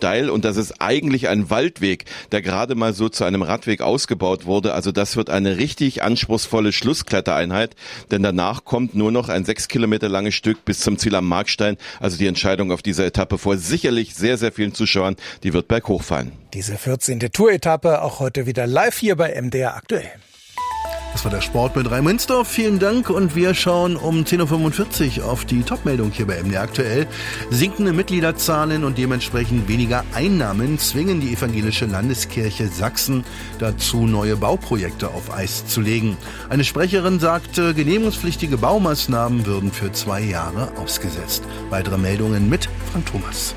steil und das ist eigentlich ein Waldweg, der gerade mal so zu einem Radweg ausgebaut wurde. Also das wird eine richtig anspruchsvolle Schlussklettereinheit, denn danach kommt nur noch ein 6 Kilometer langes Stück bis zum Ziel am Markstein. Also die Entscheidung auf dieser Etappe vor sicherlich sehr, sehr vielen Zuschauern, die wird berghoch fallen. Diese 14. Tour-Etappe auch heute wieder live hier bei MDR aktuell. Das war der Sport mit Raimund Münster. Vielen Dank und wir schauen um 10.45 Uhr auf die Top-Meldung hier bei MDR aktuell. Sinkende Mitgliederzahlen und dementsprechend weniger Einnahmen zwingen die evangelische Landeskirche Sachsen dazu, neue Bauprojekte auf Eis zu legen. Eine Sprecherin sagte, genehmigungspflichtige Baumaßnahmen würden für 2 Jahre ausgesetzt. Weitere Meldungen mit Frank Thomas.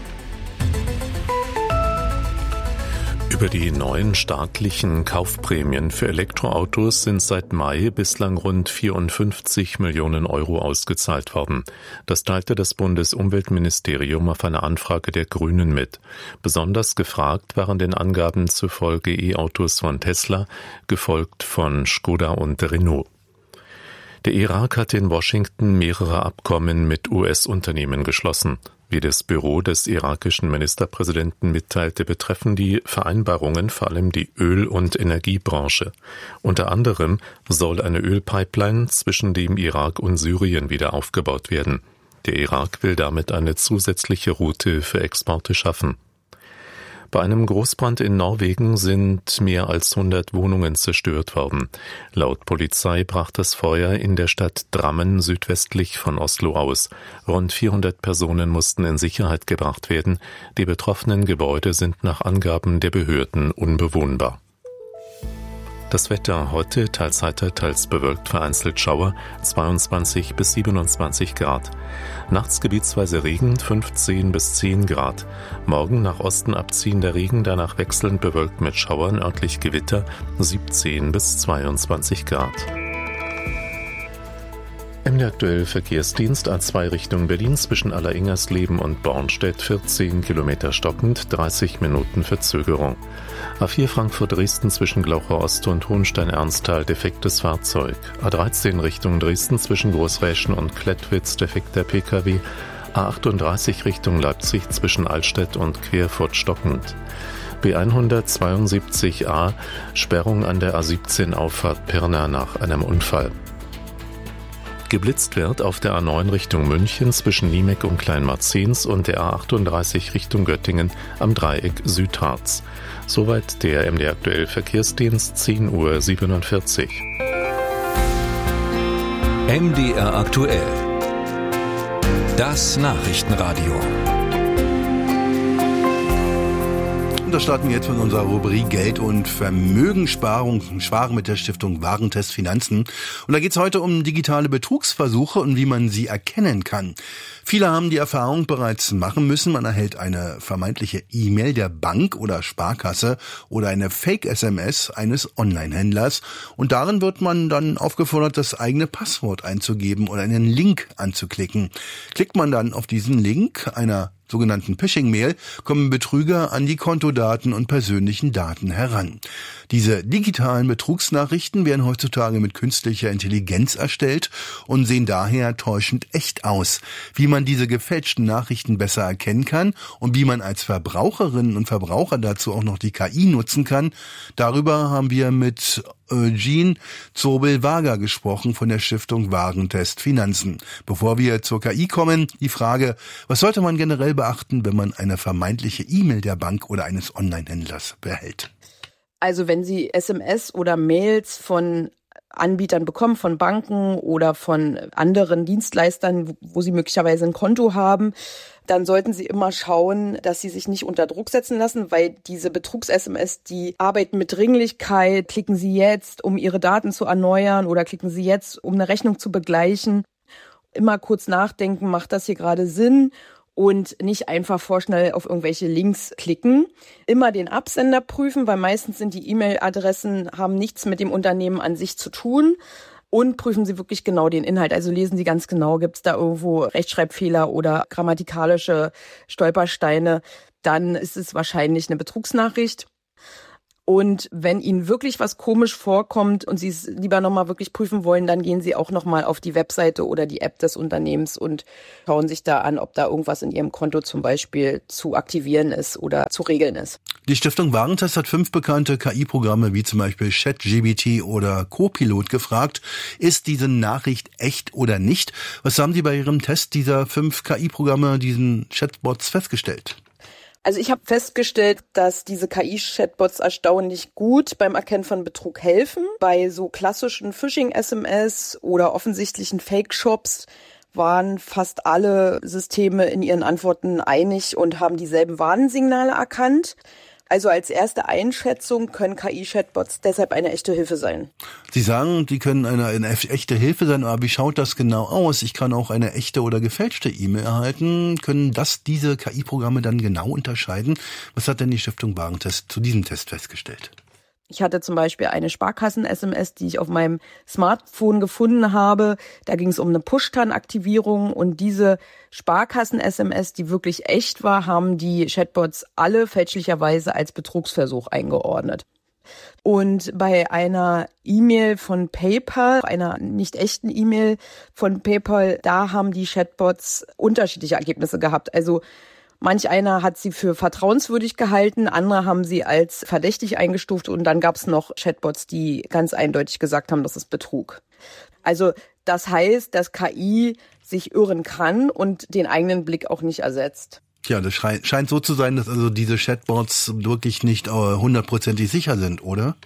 Über die neuen staatlichen Kaufprämien für Elektroautos sind seit Mai bislang rund 54 Millionen Euro ausgezahlt worden. Das teilte das Bundesumweltministerium auf eine Anfrage der Grünen mit. Besonders gefragt waren den Angaben zufolge E-Autos von Tesla, gefolgt von Skoda und Renault. Der Irak hat in Washington mehrere Abkommen mit US-Unternehmen geschlossen. Wie das Büro des irakischen Ministerpräsidenten mitteilte, betreffen die Vereinbarungen vor allem die Öl- und Energiebranche. Unter anderem soll eine Ölpipeline zwischen dem Irak und Syrien wieder aufgebaut werden. Der Irak will damit eine zusätzliche Route für Exporte schaffen. Bei einem Großbrand in Norwegen sind mehr als 100 Wohnungen zerstört worden. Laut Polizei brach das Feuer in der Stadt Drammen südwestlich von Oslo aus. Rund 400 Personen mussten in Sicherheit gebracht werden. Die betroffenen Gebäude sind nach Angaben der Behörden unbewohnbar. Das Wetter heute teils heiter, teils bewölkt, vereinzelt Schauer, 22 bis 27 Grad. Nachts gebietsweise Regen, 15 bis 10 Grad. Morgen nach Osten abziehender Regen, danach wechselnd bewölkt mit Schauern, örtlich Gewitter, 17 bis 22 Grad. MDR aktuell Verkehrsdienst A2 Richtung Berlin zwischen Alleringers-Leben und Bornstedt 14 Kilometer stockend, 30 Minuten Verzögerung. A4 Frankfurt-Dresden zwischen Glaucher Ost und Hohenstein-Ernsthal defektes Fahrzeug. A13 Richtung Dresden zwischen Großräschen und Klettwitz defekter Pkw. A38 Richtung Leipzig zwischen Altstedt und Querfurt stockend. B172a Sperrung an der A17 Auffahrt Pirna nach einem Unfall. Geblitzt wird auf der A9 Richtung München zwischen Niemeck und Kleinmarzens und der A38 Richtung Göttingen am Dreieck Südharz. Soweit der MDR aktuell Verkehrsdienst, 10.47 Uhr. MDR aktuell. Das Nachrichtenradio. Und da starten wir jetzt mit unserer Rubrik Geld und Vermögenssparung, Sparen mit der Stiftung Warentest Finanzen. Und da geht es heute um digitale Betrugsversuche und wie man sie erkennen kann. Viele haben die Erfahrung bereits machen müssen, man erhält eine vermeintliche E-Mail der Bank oder Sparkasse oder eine Fake-SMS eines Online-Händlers und darin wird man dann aufgefordert, das eigene Passwort einzugeben oder einen Link anzuklicken. Klickt man dann auf diesen Link einer sogenannten Phishing-Mail, kommen Betrüger an die Kontodaten und persönlichen Daten heran. Diese digitalen Betrugsnachrichten werden heutzutage mit künstlicher Intelligenz erstellt und sehen daher täuschend echt aus. Wie man diese gefälschten Nachrichten besser erkennen kann und wie man als Verbraucherinnen und Verbraucher dazu auch noch die KI nutzen kann, darüber haben wir mit Jean Zobel-Wager gesprochen von der Stiftung Warentest Finanzen. Bevor wir zur KI kommen, die Frage, was sollte man generell beachten, wenn man eine vermeintliche E-Mail der Bank oder eines Online-Händlers behält? Also wenn Sie SMS oder Mails von Anbietern bekommen, von Banken oder von anderen Dienstleistern, wo Sie möglicherweise ein Konto haben, dann sollten Sie immer schauen, dass Sie sich nicht unter Druck setzen lassen, weil diese Betrugs-SMS, die arbeiten mit Dringlichkeit. Klicken Sie jetzt, um Ihre Daten zu erneuern oder klicken Sie jetzt, um eine Rechnung zu begleichen. Immer kurz nachdenken, macht das hier gerade Sinn? Und nicht einfach vorschnell auf irgendwelche Links klicken. Immer den Absender prüfen, weil meistens sind die E-Mail-Adressen, haben nichts mit dem Unternehmen an sich zu tun. Und prüfen Sie wirklich genau den Inhalt. Also lesen Sie ganz genau, gibt es da irgendwo Rechtschreibfehler oder grammatikalische Stolpersteine. Dann ist es wahrscheinlich eine Betrugsnachricht. Und wenn Ihnen wirklich was komisch vorkommt und Sie es lieber nochmal wirklich prüfen wollen, dann gehen Sie auch nochmal auf die Webseite oder die App des Unternehmens und schauen sich da an, ob da irgendwas in Ihrem Konto zum Beispiel zu aktivieren ist oder zu regeln ist. Die Stiftung Warentest hat 5 bekannte KI-Programme wie zum Beispiel ChatGPT oder Copilot gefragt. Ist diese Nachricht echt oder nicht? Was haben Sie bei Ihrem Test dieser 5 KI-Programme, diesen Chatbots, festgestellt? Also ich habe festgestellt, dass diese KI-Chatbots erstaunlich gut beim Erkennen von Betrug helfen. Bei so klassischen Phishing-SMS oder offensichtlichen Fake-Shops waren fast alle Systeme in ihren Antworten einig und haben dieselben Warnsignale erkannt. Also als erste Einschätzung können KI-Chatbots deshalb eine echte Hilfe sein. Sie sagen, die können eine echte Hilfe sein, aber wie schaut das genau aus? Ich kann auch eine echte oder gefälschte E-Mail erhalten. Können das diese KI-Programme dann genau unterscheiden? Was hat denn die Stiftung Warentest zu diesem Test festgestellt? Ich hatte zum Beispiel eine Sparkassen-SMS, die ich auf meinem Smartphone gefunden habe. Da ging es um eine Push-Tan-Aktivierung und diese Sparkassen-SMS, die wirklich echt war, haben die Chatbots alle fälschlicherweise als Betrugsversuch eingeordnet. Und bei einer E-Mail von PayPal, einer nicht echten E-Mail von PayPal, da haben die Chatbots unterschiedliche Ergebnisse gehabt. Also manch einer hat sie für vertrauenswürdig gehalten, andere haben sie als verdächtig eingestuft und dann gab es noch Chatbots, die ganz eindeutig gesagt haben, das ist Betrug. Also das heißt, dass KI sich irren kann und den eigenen Blick auch nicht ersetzt. Ja, das scheint so zu sein, dass also diese Chatbots wirklich nicht 100%ig sicher sind, oder?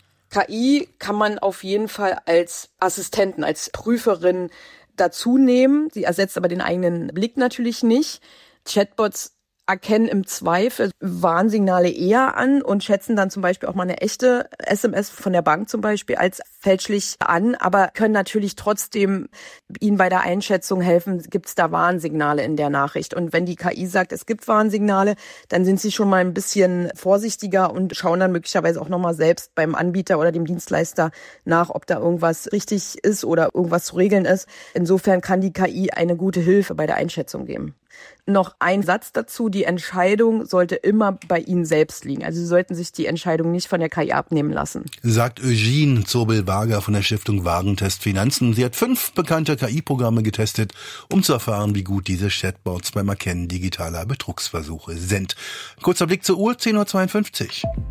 KI kann man auf jeden Fall als Assistenten, als Prüferin dazu nehmen. Sie ersetzt aber den eigenen Blick natürlich nicht. Chatbots erkennen im Zweifel Warnsignale eher an und schätzen dann zum Beispiel auch mal eine echte SMS von der Bank zum Beispiel als fälschlich an, aber können natürlich trotzdem Ihnen bei der Einschätzung helfen, gibt es da Warnsignale in der Nachricht. Und wenn die KI sagt, es gibt Warnsignale, dann sind Sie schon mal ein bisschen vorsichtiger und schauen dann möglicherweise auch nochmal selbst beim Anbieter oder dem Dienstleister nach, ob da irgendwas richtig ist oder irgendwas zu regeln ist. Insofern kann die KI eine gute Hilfe bei der Einschätzung geben. Noch ein Satz dazu, die Entscheidung sollte immer bei Ihnen selbst liegen. Also Sie sollten sich die Entscheidung nicht von der KI abnehmen lassen. Sagt Eugene Zobel-Wager von der Stiftung Warentest Finanzen. Sie hat 5 bekannte KI-Programme getestet, um zu erfahren, wie gut diese Chatbots beim Erkennen digitaler Betrugsversuche sind. Kurzer Blick zur Uhr, 10.52 Uhr.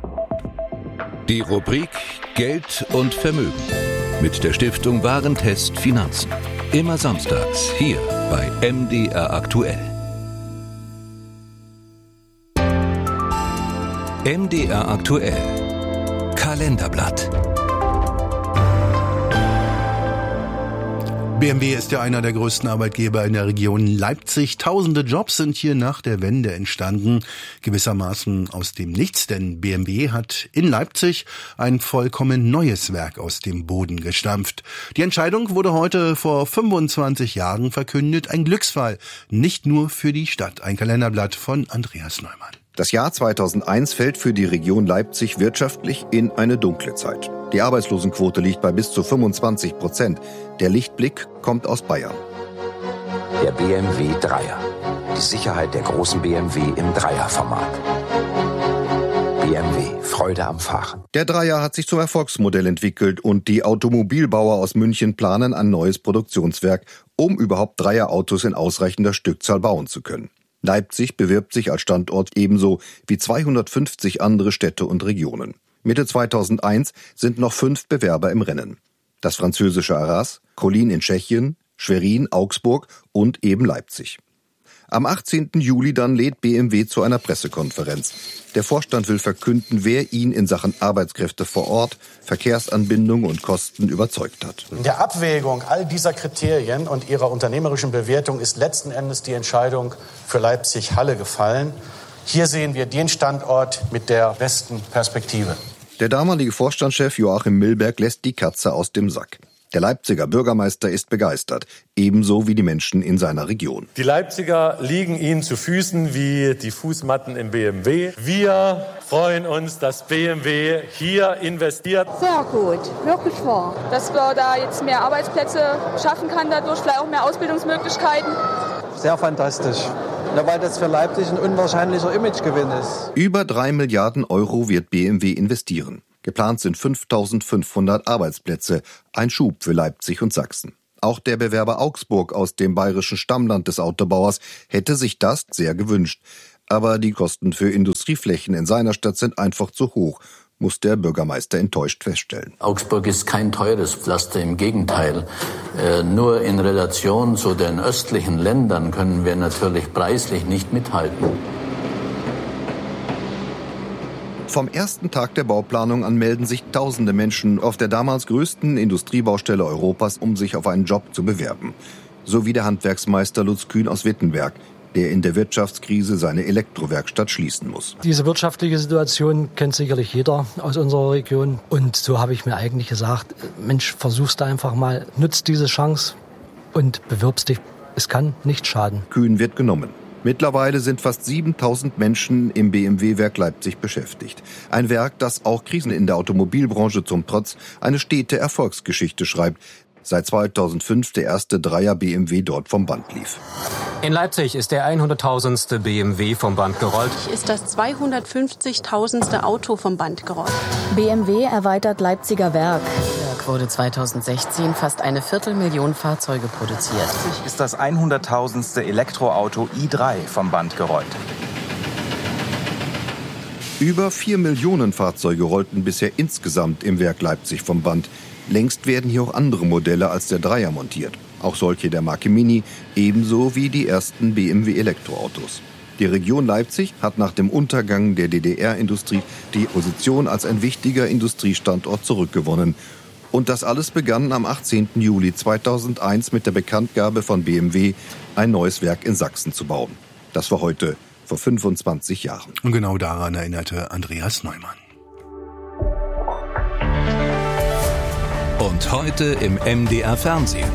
Die Rubrik Geld und Vermögen mit der Stiftung Warentest Finanzen. Immer samstags hier bei MDR aktuell. MDR aktuell. Kalenderblatt. BMW ist ja einer der größten Arbeitgeber in der Region Leipzig. Tausende Jobs sind hier nach der Wende entstanden, gewissermaßen aus dem Nichts, denn BMW hat in Leipzig ein vollkommen neues Werk aus dem Boden gestampft. Die Entscheidung wurde heute vor 25 Jahren verkündet. Ein Glücksfall, nicht nur für die Stadt. Ein Kalenderblatt von Andreas Neumann. Das Jahr 2001 fällt für die Region Leipzig wirtschaftlich in eine dunkle Zeit. Die Arbeitslosenquote liegt bei bis zu 25%. Der Lichtblick kommt aus Bayern. Der BMW 3er. Die Sicherheit der großen BMW im Dreierformat. BMW, Freude am Fahren. Der 3er hat sich zum Erfolgsmodell entwickelt und die Automobilbauer aus München planen ein neues Produktionswerk, um überhaupt 3er-Autos in ausreichender Stückzahl bauen zu können. Leipzig bewirbt sich als Standort ebenso wie 250 andere Städte und Regionen. Mitte 2001 sind noch 5 Bewerber im Rennen. Das französische Arras, Kolín in Tschechien, Schwerin, Augsburg und eben Leipzig. Am 18. Juli dann lädt BMW zu einer Pressekonferenz. Der Vorstand will verkünden, wer ihn in Sachen Arbeitskräfte vor Ort, Verkehrsanbindung und Kosten überzeugt hat. In der Abwägung all dieser Kriterien und ihrer unternehmerischen Bewertung ist letzten Endes die Entscheidung für Leipzig-Halle gefallen. Hier sehen wir den Standort mit der besten Perspektive. Der damalige Vorstandschef Joachim Milberg lässt die Katze aus dem Sack. Der Leipziger Bürgermeister ist begeistert, ebenso wie die Menschen in seiner Region. Die Leipziger liegen ihnen zu Füßen wie die Fußmatten im BMW. Wir freuen uns, dass BMW hier investiert. Sehr gut, wirklich wahr. Dass wir da jetzt mehr Arbeitsplätze schaffen kann dadurch, vielleicht auch mehr Ausbildungsmöglichkeiten. Sehr fantastisch. Ja, weil das für Leipzig ein unwahrscheinlicher Imagegewinn ist. Über 3 Milliarden Euro wird BMW investieren. Geplant sind 5.500 Arbeitsplätze, ein Schub für Leipzig und Sachsen. Auch der Bewerber Augsburg aus dem bayerischen Stammland des Autobauers hätte sich das sehr gewünscht. Aber die Kosten für Industrieflächen in seiner Stadt sind einfach zu hoch, muss der Bürgermeister enttäuscht feststellen. Augsburg ist kein teures Pflaster, im Gegenteil. Nur in Relation zu den östlichen Ländern können wir natürlich preislich nicht mithalten. Vom ersten Tag der Bauplanung an melden sich tausende Menschen auf der damals größten Industriebaustelle Europas, um sich auf einen Job zu bewerben. So wie der Handwerksmeister Lutz Kühn aus Wittenberg, der in der Wirtschaftskrise seine Elektrowerkstatt schließen muss. Diese wirtschaftliche Situation kennt sicherlich jeder aus unserer Region. Und so habe ich mir eigentlich gesagt, Mensch, versuch's da einfach mal, nutzt diese Chance und bewirbst dich. Es kann nicht schaden. Kühn wird genommen. Mittlerweile sind fast 7.000 Menschen im BMW-Werk Leipzig beschäftigt. Ein Werk, das auch Krisen in der Automobilbranche zum Trotz eine stete Erfolgsgeschichte schreibt. Seit 2005 der erste Dreier BMW dort vom Band lief. In Leipzig ist der 100.000. BMW vom Band gerollt. Ist das 250.000. Auto vom Band gerollt. BMW erweitert Leipziger Werk. Werk wurde 2016 fast 250.000 Fahrzeuge produziert. Ist das 100.000. Elektroauto i3 vom Band gerollt. Über 4 Millionen Fahrzeuge rollten bisher insgesamt im Werk Leipzig vom Band. Längst werden hier auch andere Modelle als der Dreier montiert. Auch solche der Marke Mini, ebenso wie die ersten BMW-Elektroautos. Die Region Leipzig hat nach dem Untergang der DDR-Industrie die Position als ein wichtiger Industriestandort zurückgewonnen. Und das alles begann am 18. Juli 2001 mit der Bekanntgabe von BMW, ein neues Werk in Sachsen zu bauen. Das war heute vor 25 Jahren. Und genau daran erinnerte Andreas Neumann. Und heute im MDR Fernsehen.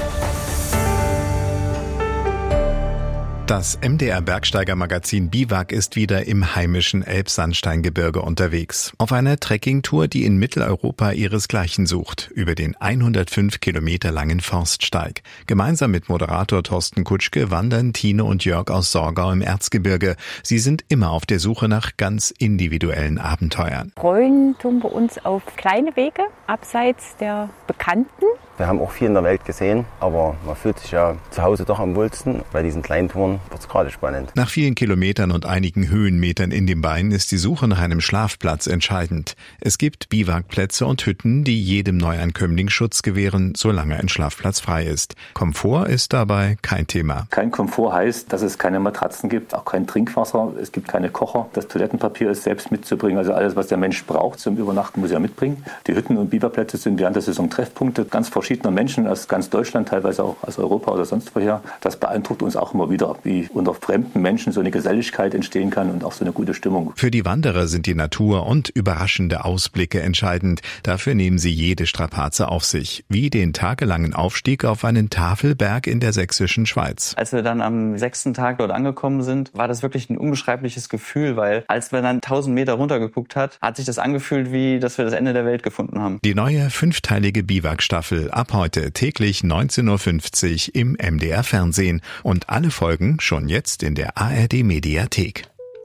Das MDR-Bergsteigermagazin Biwak ist wieder im heimischen Elbsandsteingebirge unterwegs. Auf einer Trekkingtour, die in Mitteleuropa ihresgleichen sucht, über den 105 Kilometer langen Forststeig. Gemeinsam mit Moderator Thorsten Kutschke wandern Tine und Jörg aus Sorgau im Erzgebirge. Sie sind immer auf der Suche nach ganz individuellen Abenteuern. Freuen tun wir uns auf kleine Wege, abseits der Bekannten. Wir haben auch viel in der Welt gesehen, aber man fühlt sich ja zu Hause doch am wohlsten. Bei diesen kleinen Touren wird es gerade spannend. Nach vielen Kilometern und einigen Höhenmetern in den Beinen ist die Suche nach einem Schlafplatz entscheidend. Es gibt Biwakplätze und Hütten, die jedem Neuankömmling Schutz gewähren, solange ein Schlafplatz frei ist. Komfort ist dabei kein Thema. Kein Komfort heißt, dass es keine Matratzen gibt, auch kein Trinkwasser, es gibt keine Kocher. Das Toilettenpapier ist selbst mitzubringen, also alles, was der Mensch braucht zum Übernachten, muss er mitbringen. Die Hütten und Biwakplätze sind während der Saison Treffpunkte ganz verschiedener Menschen aus ganz Deutschland, teilweise auch aus Europa oder sonst woher. Das beeindruckt uns auch immer wieder, wie unter fremden Menschen so eine Geselligkeit entstehen kann und auch so eine gute Stimmung. Für die Wanderer sind die Natur und überraschende Ausblicke entscheidend. Dafür nehmen sie jede Strapaze auf sich, wie den tagelangen Aufstieg auf einen Tafelberg in der sächsischen Schweiz. Als wir dann am 6. Tag dort angekommen sind, war das wirklich ein unbeschreibliches Gefühl, weil als wir dann 1000 Meter runtergeguckt hat sich das angefühlt, wie dass wir das Ende der Welt gefunden haben. Die neue 5-teilige Biwak-Staffel ab heute täglich 19.50 Uhr im MDR Fernsehen und alle Folgen schon jetzt in der ARD Mediathek.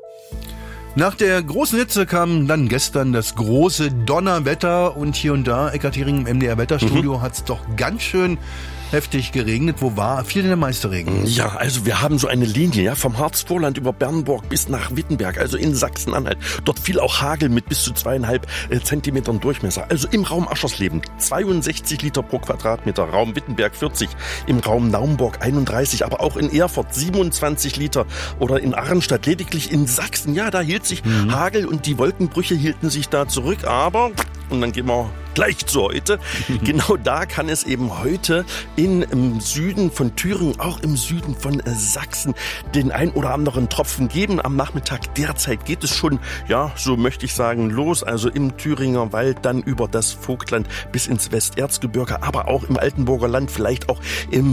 Nach der großen Hitze kam dann gestern das große Donnerwetter und hier und da, Ekaterinen im MDR Wetterstudio, hat's doch ganz schön heftig geregnet. Wo war? Fiel denn der meiste Regen? Ja, also wir haben so eine Linie, ja, vom Harzvorland über Bernburg bis nach Wittenberg, also in Sachsen-Anhalt. Dort fiel auch Hagel mit bis zu 2,5 Zentimetern Durchmesser. Also im Raum Aschersleben 62 Liter pro Quadratmeter, Raum Wittenberg 40, im Raum Naumburg 31, aber auch in Erfurt 27 Liter oder in Arnstadt, lediglich in Sachsen. Ja, da hielt sich Hagel und die Wolkenbrüche hielten sich da zurück, aber, und dann gehen wir gleich zu heute. Genau da kann es eben heute im Süden von Thüringen, auch im Süden von Sachsen, den ein oder anderen Tropfen geben. Am Nachmittag derzeit geht es schon, ja, so möchte ich sagen, los. Also im Thüringer Wald, dann über das Vogtland bis ins Westerzgebirge, aber auch im Altenburger Land, vielleicht auch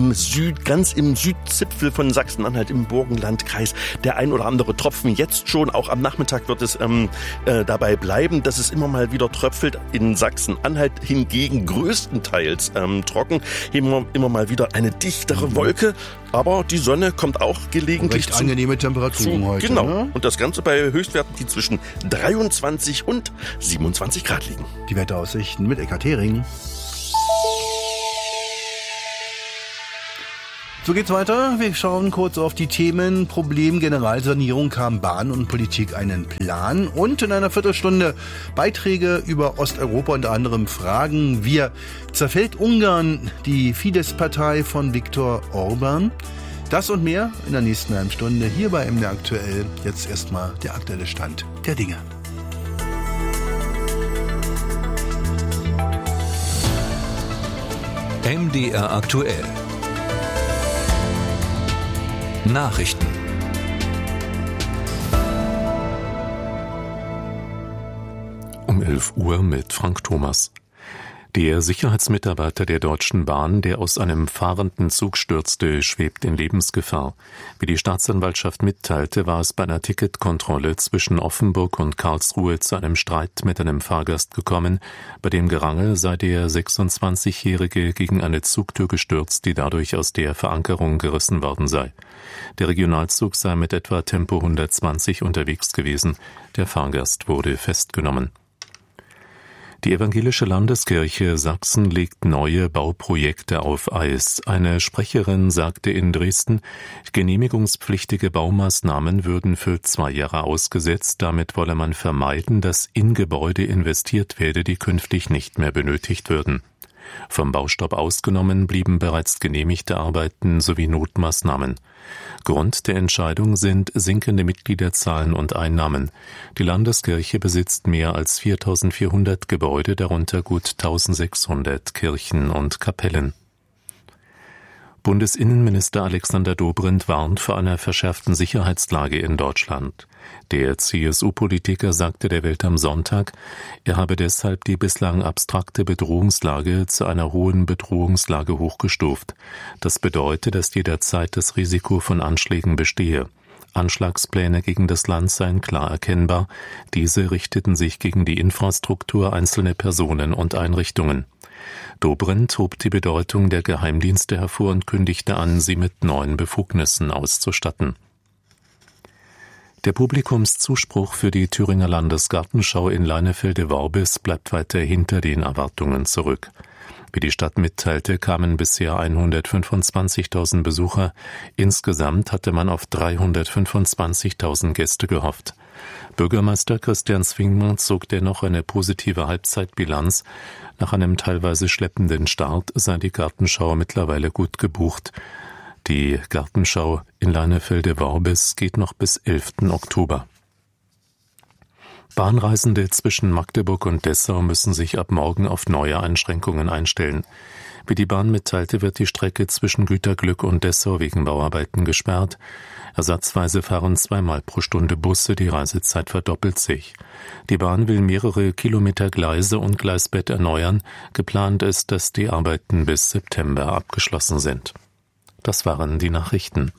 ganz im Südzipfel von Sachsen-Anhalt, im Burgenlandkreis, der ein oder andere Tropfen jetzt schon. Auch am Nachmittag wird es dabei bleiben, dass es immer mal wieder tröpfelt in Sachsen-Anhalt. Sachsen-Anhalt hingegen größtenteils trocken. Immer mal wieder eine dichtere Wolke, aber die Sonne kommt auch gelegentlich recht angenehme Temperaturen heute. Genau. Ne? Und das Ganze bei Höchstwerten, die zwischen 23 und 27 Grad liegen. Die Wetteraussichten mit Eckhard Hering. So geht's weiter. Wir schauen kurz auf die Themen. Problem Generalsanierung, haben Bahn und Politik einen Plan? Und in einer Viertelstunde Beiträge über Osteuropa, unter anderem fragen wir, zerfällt Ungarn die Fidesz-Partei von Viktor Orban? Das und mehr in der nächsten halben Stunde hier bei MDR Aktuell. Jetzt erstmal der aktuelle Stand der Dinge. MDR Aktuell. Nachrichten. Um 11 Uhr mit Frank Thomas. Der Sicherheitsmitarbeiter der Deutschen Bahn, der aus einem fahrenden Zug stürzte, schwebt in Lebensgefahr. Wie die Staatsanwaltschaft mitteilte, war es bei einer Ticketkontrolle zwischen Offenburg und Karlsruhe zu einem Streit mit einem Fahrgast gekommen. Bei dem Gerangel sei der 26-Jährige gegen eine Zugtür gestürzt, die dadurch aus der Verankerung gerissen worden sei. Der Regionalzug sei mit etwa Tempo 120 unterwegs gewesen. Der Fahrgast wurde festgenommen. Die Evangelische Landeskirche Sachsen legt neue Bauprojekte auf Eis. Eine Sprecherin sagte in Dresden, genehmigungspflichtige Baumaßnahmen würden für 2 Jahre ausgesetzt. Damit wolle man vermeiden, dass in Gebäude investiert werde, die künftig nicht mehr benötigt würden. Vom Baustopp ausgenommen blieben bereits genehmigte Arbeiten sowie Notmaßnahmen. Grund der Entscheidung sind sinkende Mitgliederzahlen und Einnahmen. Die Landeskirche besitzt mehr als 4.400 Gebäude, darunter gut 1.600 Kirchen und Kapellen. Bundesinnenminister Alexander Dobrindt warnt vor einer verschärften Sicherheitslage in Deutschland. Der CSU-Politiker sagte der Welt am Sonntag, er habe deshalb die bislang abstrakte Bedrohungslage zu einer hohen Bedrohungslage hochgestuft. Das bedeutet, dass jederzeit das Risiko von Anschlägen bestehe. Anschlagspläne gegen das Land seien klar erkennbar. Diese richteten sich gegen die Infrastruktur einzelner Personen und Einrichtungen. Dobrindt hob die Bedeutung der Geheimdienste hervor und kündigte an, sie mit neuen Befugnissen auszustatten. Der Publikumszuspruch für die Thüringer Landesgartenschau in Leinefelde-Worbis bleibt weiter hinter den Erwartungen zurück. Wie die Stadt mitteilte, kamen bisher 125.000 Besucher. Insgesamt hatte man auf 325.000 Gäste gehofft. Bürgermeister Christian Zwingmann zog dennoch eine positive Halbzeitbilanz. Nach einem teilweise schleppenden Start sei die Gartenschau mittlerweile gut gebucht. Die Gartenschau in Leinefelde-Worbis geht noch bis 11. Oktober. Bahnreisende zwischen Magdeburg und Dessau müssen sich ab morgen auf neue Einschränkungen einstellen. Wie die Bahn mitteilte, wird die Strecke zwischen Güterglück und Dessau wegen Bauarbeiten gesperrt. Ersatzweise fahren 2-mal pro Stunde Busse, die Reisezeit verdoppelt sich. Die Bahn will mehrere Kilometer Gleise und Gleisbett erneuern. Geplant ist, dass die Arbeiten bis September abgeschlossen sind. Das waren die Nachrichten.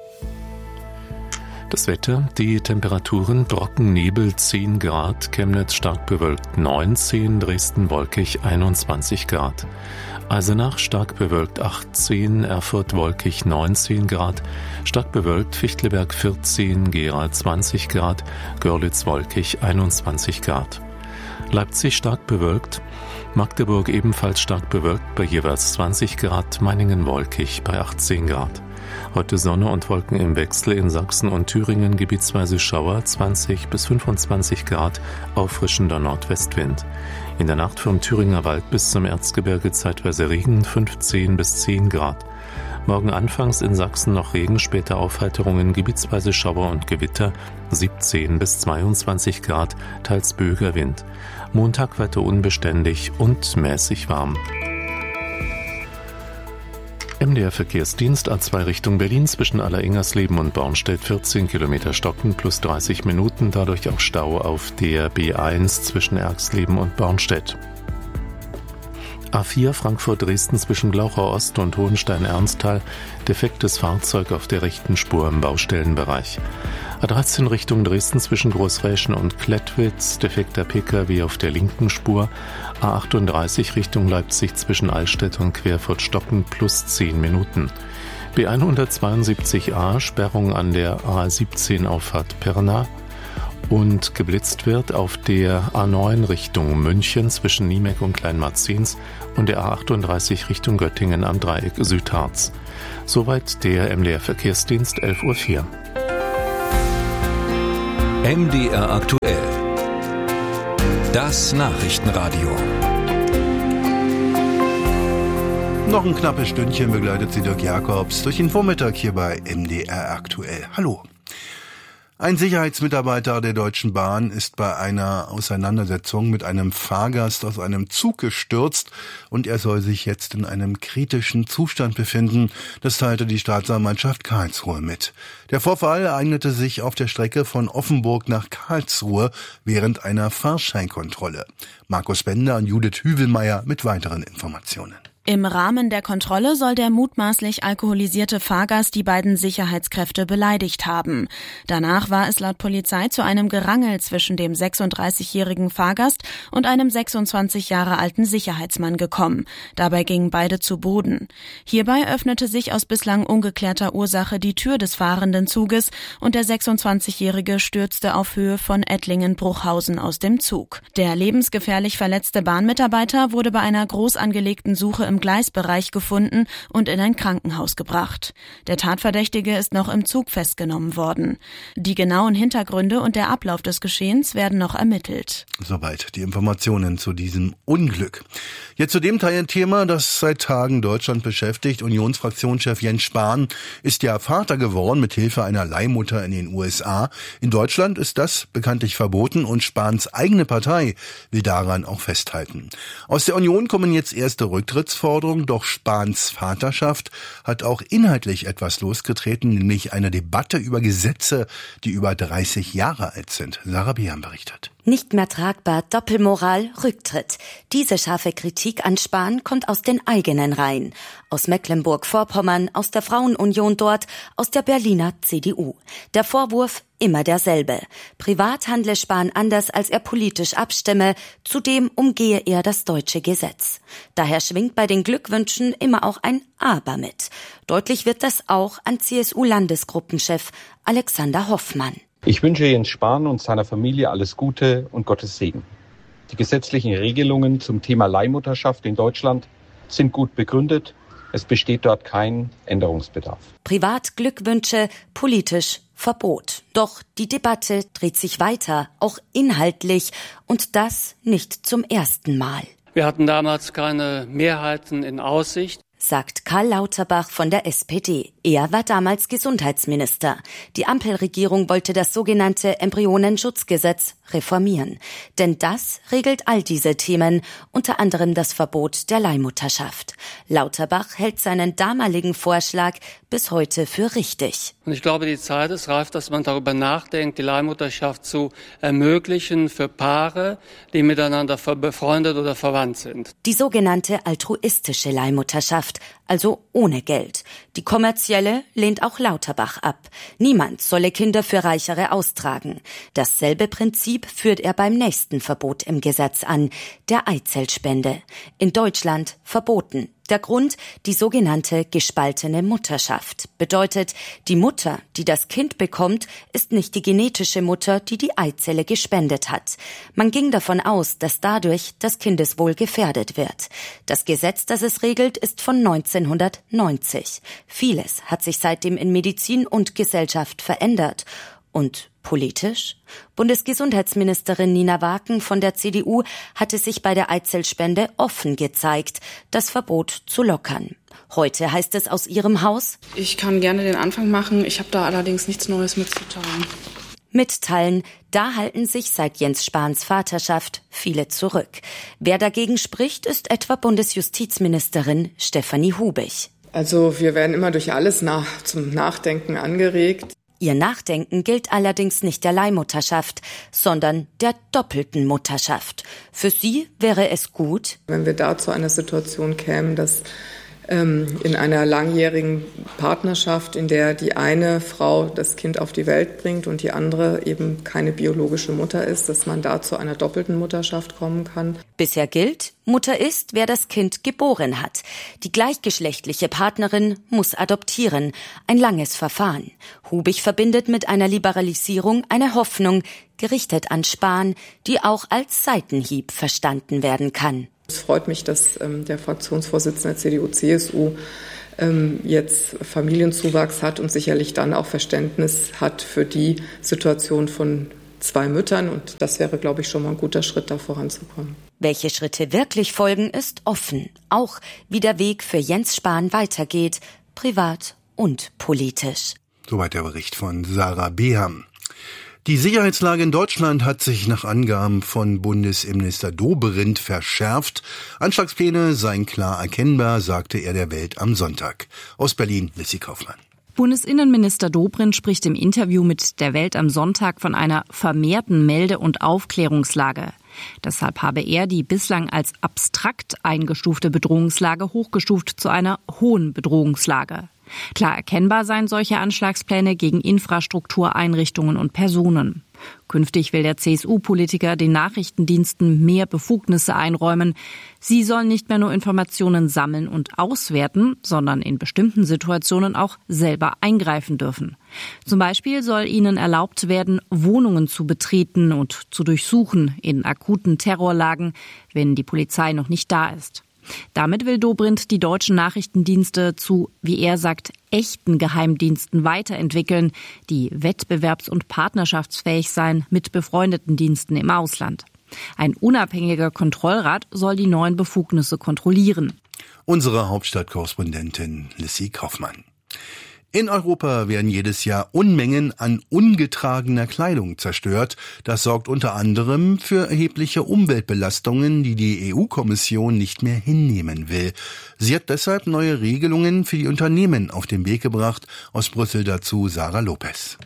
Das Wetter, die Temperaturen, Brockennebel 10 Grad, Chemnitz stark bewölkt 19, Dresden wolkig 21 Grad. Eisenach stark bewölkt 18, Erfurt wolkig 19 Grad, stark bewölkt Fichtelberg 14, Gera 20 Grad, Görlitz wolkig 21 Grad. Leipzig stark bewölkt, Magdeburg ebenfalls stark bewölkt bei jeweils 20 Grad, Meiningen wolkig bei 18 Grad. Heute Sonne und Wolken im Wechsel, in Sachsen und Thüringen gebietsweise Schauer, 20 bis 25 Grad, auffrischender Nordwestwind. In der Nacht vom Thüringer Wald bis zum Erzgebirge zeitweise Regen, 15 bis 10 Grad. Morgen anfangs in Sachsen noch Regen, später Aufheiterungen, gebietsweise Schauer und Gewitter, 17 bis 22 Grad, teils böiger Wind. Montag weiter unbeständig und mäßig warm. MDR Verkehrsdienst A2 Richtung Berlin zwischen Alleringers-Leben und Bornstedt 14 Kilometer stocken plus 30 Minuten, dadurch auch Stau auf der B1 zwischen Erxleben und Bornstedt. A4 Frankfurt-Dresden zwischen Glauchau Ost und Hohenstein-Ernsthal, defektes Fahrzeug auf der rechten Spur im Baustellenbereich. A13 Richtung Dresden zwischen Großräschen und Klettwitz, defekter Pkw auf der linken Spur. A38 Richtung Leipzig zwischen Allstedt und Querfurt-Stocken plus 10 Minuten. B172a Sperrung an der A17 Auffahrt Pirna. Und geblitzt wird auf der A9 Richtung München zwischen Niemeck und Kleinmarzens und der A38 Richtung Göttingen am Dreieck Südharz. Soweit der MDR Verkehrsdienst, 11:04 Uhr. MDR aktuell. Das Nachrichtenradio. Noch ein knappes Stündchen begleitet Sie Dirk Jakobs durch den Vormittag hier bei MDR aktuell. Hallo. Ein Sicherheitsmitarbeiter der Deutschen Bahn ist bei einer Auseinandersetzung mit einem Fahrgast aus einem Zug gestürzt und er soll sich jetzt in einem kritischen Zustand befinden. Das teilte die Staatsanwaltschaft Karlsruhe mit. Der Vorfall ereignete sich auf der Strecke von Offenburg nach Karlsruhe während einer Fahrscheinkontrolle. Markus Bender und Judith Hüvelmeier mit weiteren Informationen. Im Rahmen der Kontrolle soll der mutmaßlich alkoholisierte Fahrgast die beiden Sicherheitskräfte beleidigt haben. Danach war es laut Polizei zu einem Gerangel zwischen dem 36-jährigen Fahrgast und einem 26 Jahre alten Sicherheitsmann gekommen. Dabei gingen beide zu Boden. Hierbei öffnete sich aus bislang ungeklärter Ursache die Tür des fahrenden Zuges und der 26-jährige stürzte auf Höhe von Ettlingen-Bruchhausen aus dem Zug. Der lebensgefährlich verletzte Bahnmitarbeiter wurde bei einer groß angelegten Suche im Gleisbereich gefunden und in ein Krankenhaus gebracht. Der Tatverdächtige ist noch im Zug festgenommen worden. Die genauen Hintergründe und der Ablauf des Geschehens werden noch ermittelt. Soweit die Informationen zu diesem Unglück. Jetzt zu dem Thema, das seit Tagen Deutschland beschäftigt. Unionsfraktionschef Jens Spahn ist ja Vater geworden mit Hilfe einer Leihmutter in den USA. In Deutschland ist das bekanntlich verboten und Spahns eigene Partei will daran auch festhalten. Aus der Union kommen jetzt erste Rücktrittsforderungen, doch Spahns Vaterschaft hat auch inhaltlich etwas losgetreten, nämlich eine Debatte über Gesetze, die über 30 Jahre alt sind. Sarah Bian berichtet. Nicht mehr tragbar, Doppelmoral, Rücktritt. Diese scharfe Kritik an Spahn kommt aus den eigenen Reihen. Aus Mecklenburg-Vorpommern, aus der Frauenunion dort, aus der Berliner CDU. Der Vorwurf immer derselbe. Privat handle Spahn anders, als er politisch abstimme. Zudem umgehe er das deutsche Gesetz. Daher schwingt bei den Glückwünschen immer auch ein Aber mit. Deutlich wird das auch an CSU-Landesgruppenchef Alexander Hoffmann. Ich wünsche Jens Spahn und seiner Familie alles Gute und Gottes Segen. Die gesetzlichen Regelungen zum Thema Leihmutterschaft in Deutschland sind gut begründet. Es besteht dort kein Änderungsbedarf. Privat Glückwünsche, politisch Verbot. Doch die Debatte dreht sich weiter, auch inhaltlich, und das nicht zum ersten Mal. Wir hatten damals keine Mehrheiten in Aussicht, sagt Karl Lauterbach von der SPD. Er war damals Gesundheitsminister. Die Ampelregierung wollte das sogenannte Embryonenschutzgesetz reformieren. Denn das regelt all diese Themen, unter anderem das Verbot der Leihmutterschaft. Lauterbach hält seinen damaligen Vorschlag bis heute für richtig. Und ich glaube, die Zeit ist reif, dass man darüber nachdenkt, die Leihmutterschaft zu ermöglichen für Paare, die miteinander befreundet oder verwandt sind. Die sogenannte altruistische Leihmutterschaft, also ohne Geld. Die kommerzielle lehnt auch Lauterbach ab. Niemand solle Kinder für Reichere austragen. Dasselbe Prinzip führt er beim nächsten Verbot im Gesetz an, der Eizellspende. In Deutschland verboten. Der Grund, die sogenannte gespaltene Mutterschaft. Bedeutet, die Mutter, die das Kind bekommt, ist nicht die genetische Mutter, die die Eizelle gespendet hat. Man ging davon aus, dass dadurch das Kindeswohl gefährdet wird. Das Gesetz, das es regelt, ist von 1990. Vieles hat sich seitdem in Medizin und Gesellschaft verändert. Und politisch? Bundesgesundheitsministerin Nina Waken von der CDU hatte sich bei der Eizellspende offen gezeigt, das Verbot zu lockern. Heute heißt es aus ihrem Haus: Ich kann gerne den Anfang machen, ich habe da allerdings nichts Neues mitzuteilen. Mitteilen, da halten sich seit Jens Spahns Vaterschaft viele zurück. Wer dagegen spricht, ist etwa Bundesjustizministerin Stefanie Hubig. Also wir werden immer durch alles zum Nachdenken angeregt. Ihr Nachdenken gilt allerdings nicht der Leihmutterschaft, sondern der doppelten Mutterschaft. Für sie wäre es gut, wenn wir da zu einer Situation kämen, dass in einer langjährigen Partnerschaft, in der die eine Frau das Kind auf die Welt bringt und die andere eben keine biologische Mutter ist, dass man da zu einer doppelten Mutterschaft kommen kann. Bisher gilt, Mutter ist, wer das Kind geboren hat. Die gleichgeschlechtliche Partnerin muss adoptieren. Ein langes Verfahren. Hubig verbindet mit einer Liberalisierung eine Hoffnung, gerichtet an Spahn, die auch als Seitenhieb verstanden werden kann. Es freut mich, dass der Fraktionsvorsitzende der CDU-CSU jetzt Familienzuwachs hat und sicherlich dann auch Verständnis hat für die Situation von 2 Müttern. Und das wäre, glaube ich, schon mal ein guter Schritt, da voranzukommen. Welche Schritte wirklich folgen, ist offen. Auch wie der Weg für Jens Spahn weitergeht, privat und politisch. Soweit der Bericht von Sarah Beham. Die Sicherheitslage in Deutschland hat sich nach Angaben von Bundesinnenminister Dobrindt verschärft. Anschlagspläne seien klar erkennbar, sagte er der Welt am Sonntag. Aus Berlin, Lissy Kaufmann. Bundesinnenminister Dobrindt spricht im Interview mit der Welt am Sonntag von einer vermehrten Melde- und Aufklärungslage. Deshalb habe er die bislang als abstrakt eingestufte Bedrohungslage hochgestuft zu einer hohen Bedrohungslage. Klar erkennbar seien solche Anschlagspläne gegen Infrastruktureinrichtungen und Personen. Künftig will der CSU-Politiker den Nachrichtendiensten mehr Befugnisse einräumen. Sie sollen nicht mehr nur Informationen sammeln und auswerten, sondern in bestimmten Situationen auch selber eingreifen dürfen. Zum Beispiel soll ihnen erlaubt werden, Wohnungen zu betreten und zu durchsuchen in akuten Terrorlagen, wenn die Polizei noch nicht da ist. Damit will Dobrindt die deutschen Nachrichtendienste zu, wie er sagt, echten Geheimdiensten weiterentwickeln, die wettbewerbs- und partnerschaftsfähig seien mit befreundeten Diensten im Ausland. Ein unabhängiger Kontrollrat soll die neuen Befugnisse kontrollieren. Unsere Hauptstadtkorrespondentin Lissy Kaufmann. In Europa werden jedes Jahr Unmengen an ungetragener Kleidung zerstört. Das sorgt unter anderem für erhebliche Umweltbelastungen, die die EU-Kommission nicht mehr hinnehmen will. Sie hat deshalb neue Regelungen für die Unternehmen auf den Weg gebracht. Aus Brüssel dazu Sarah Lopez.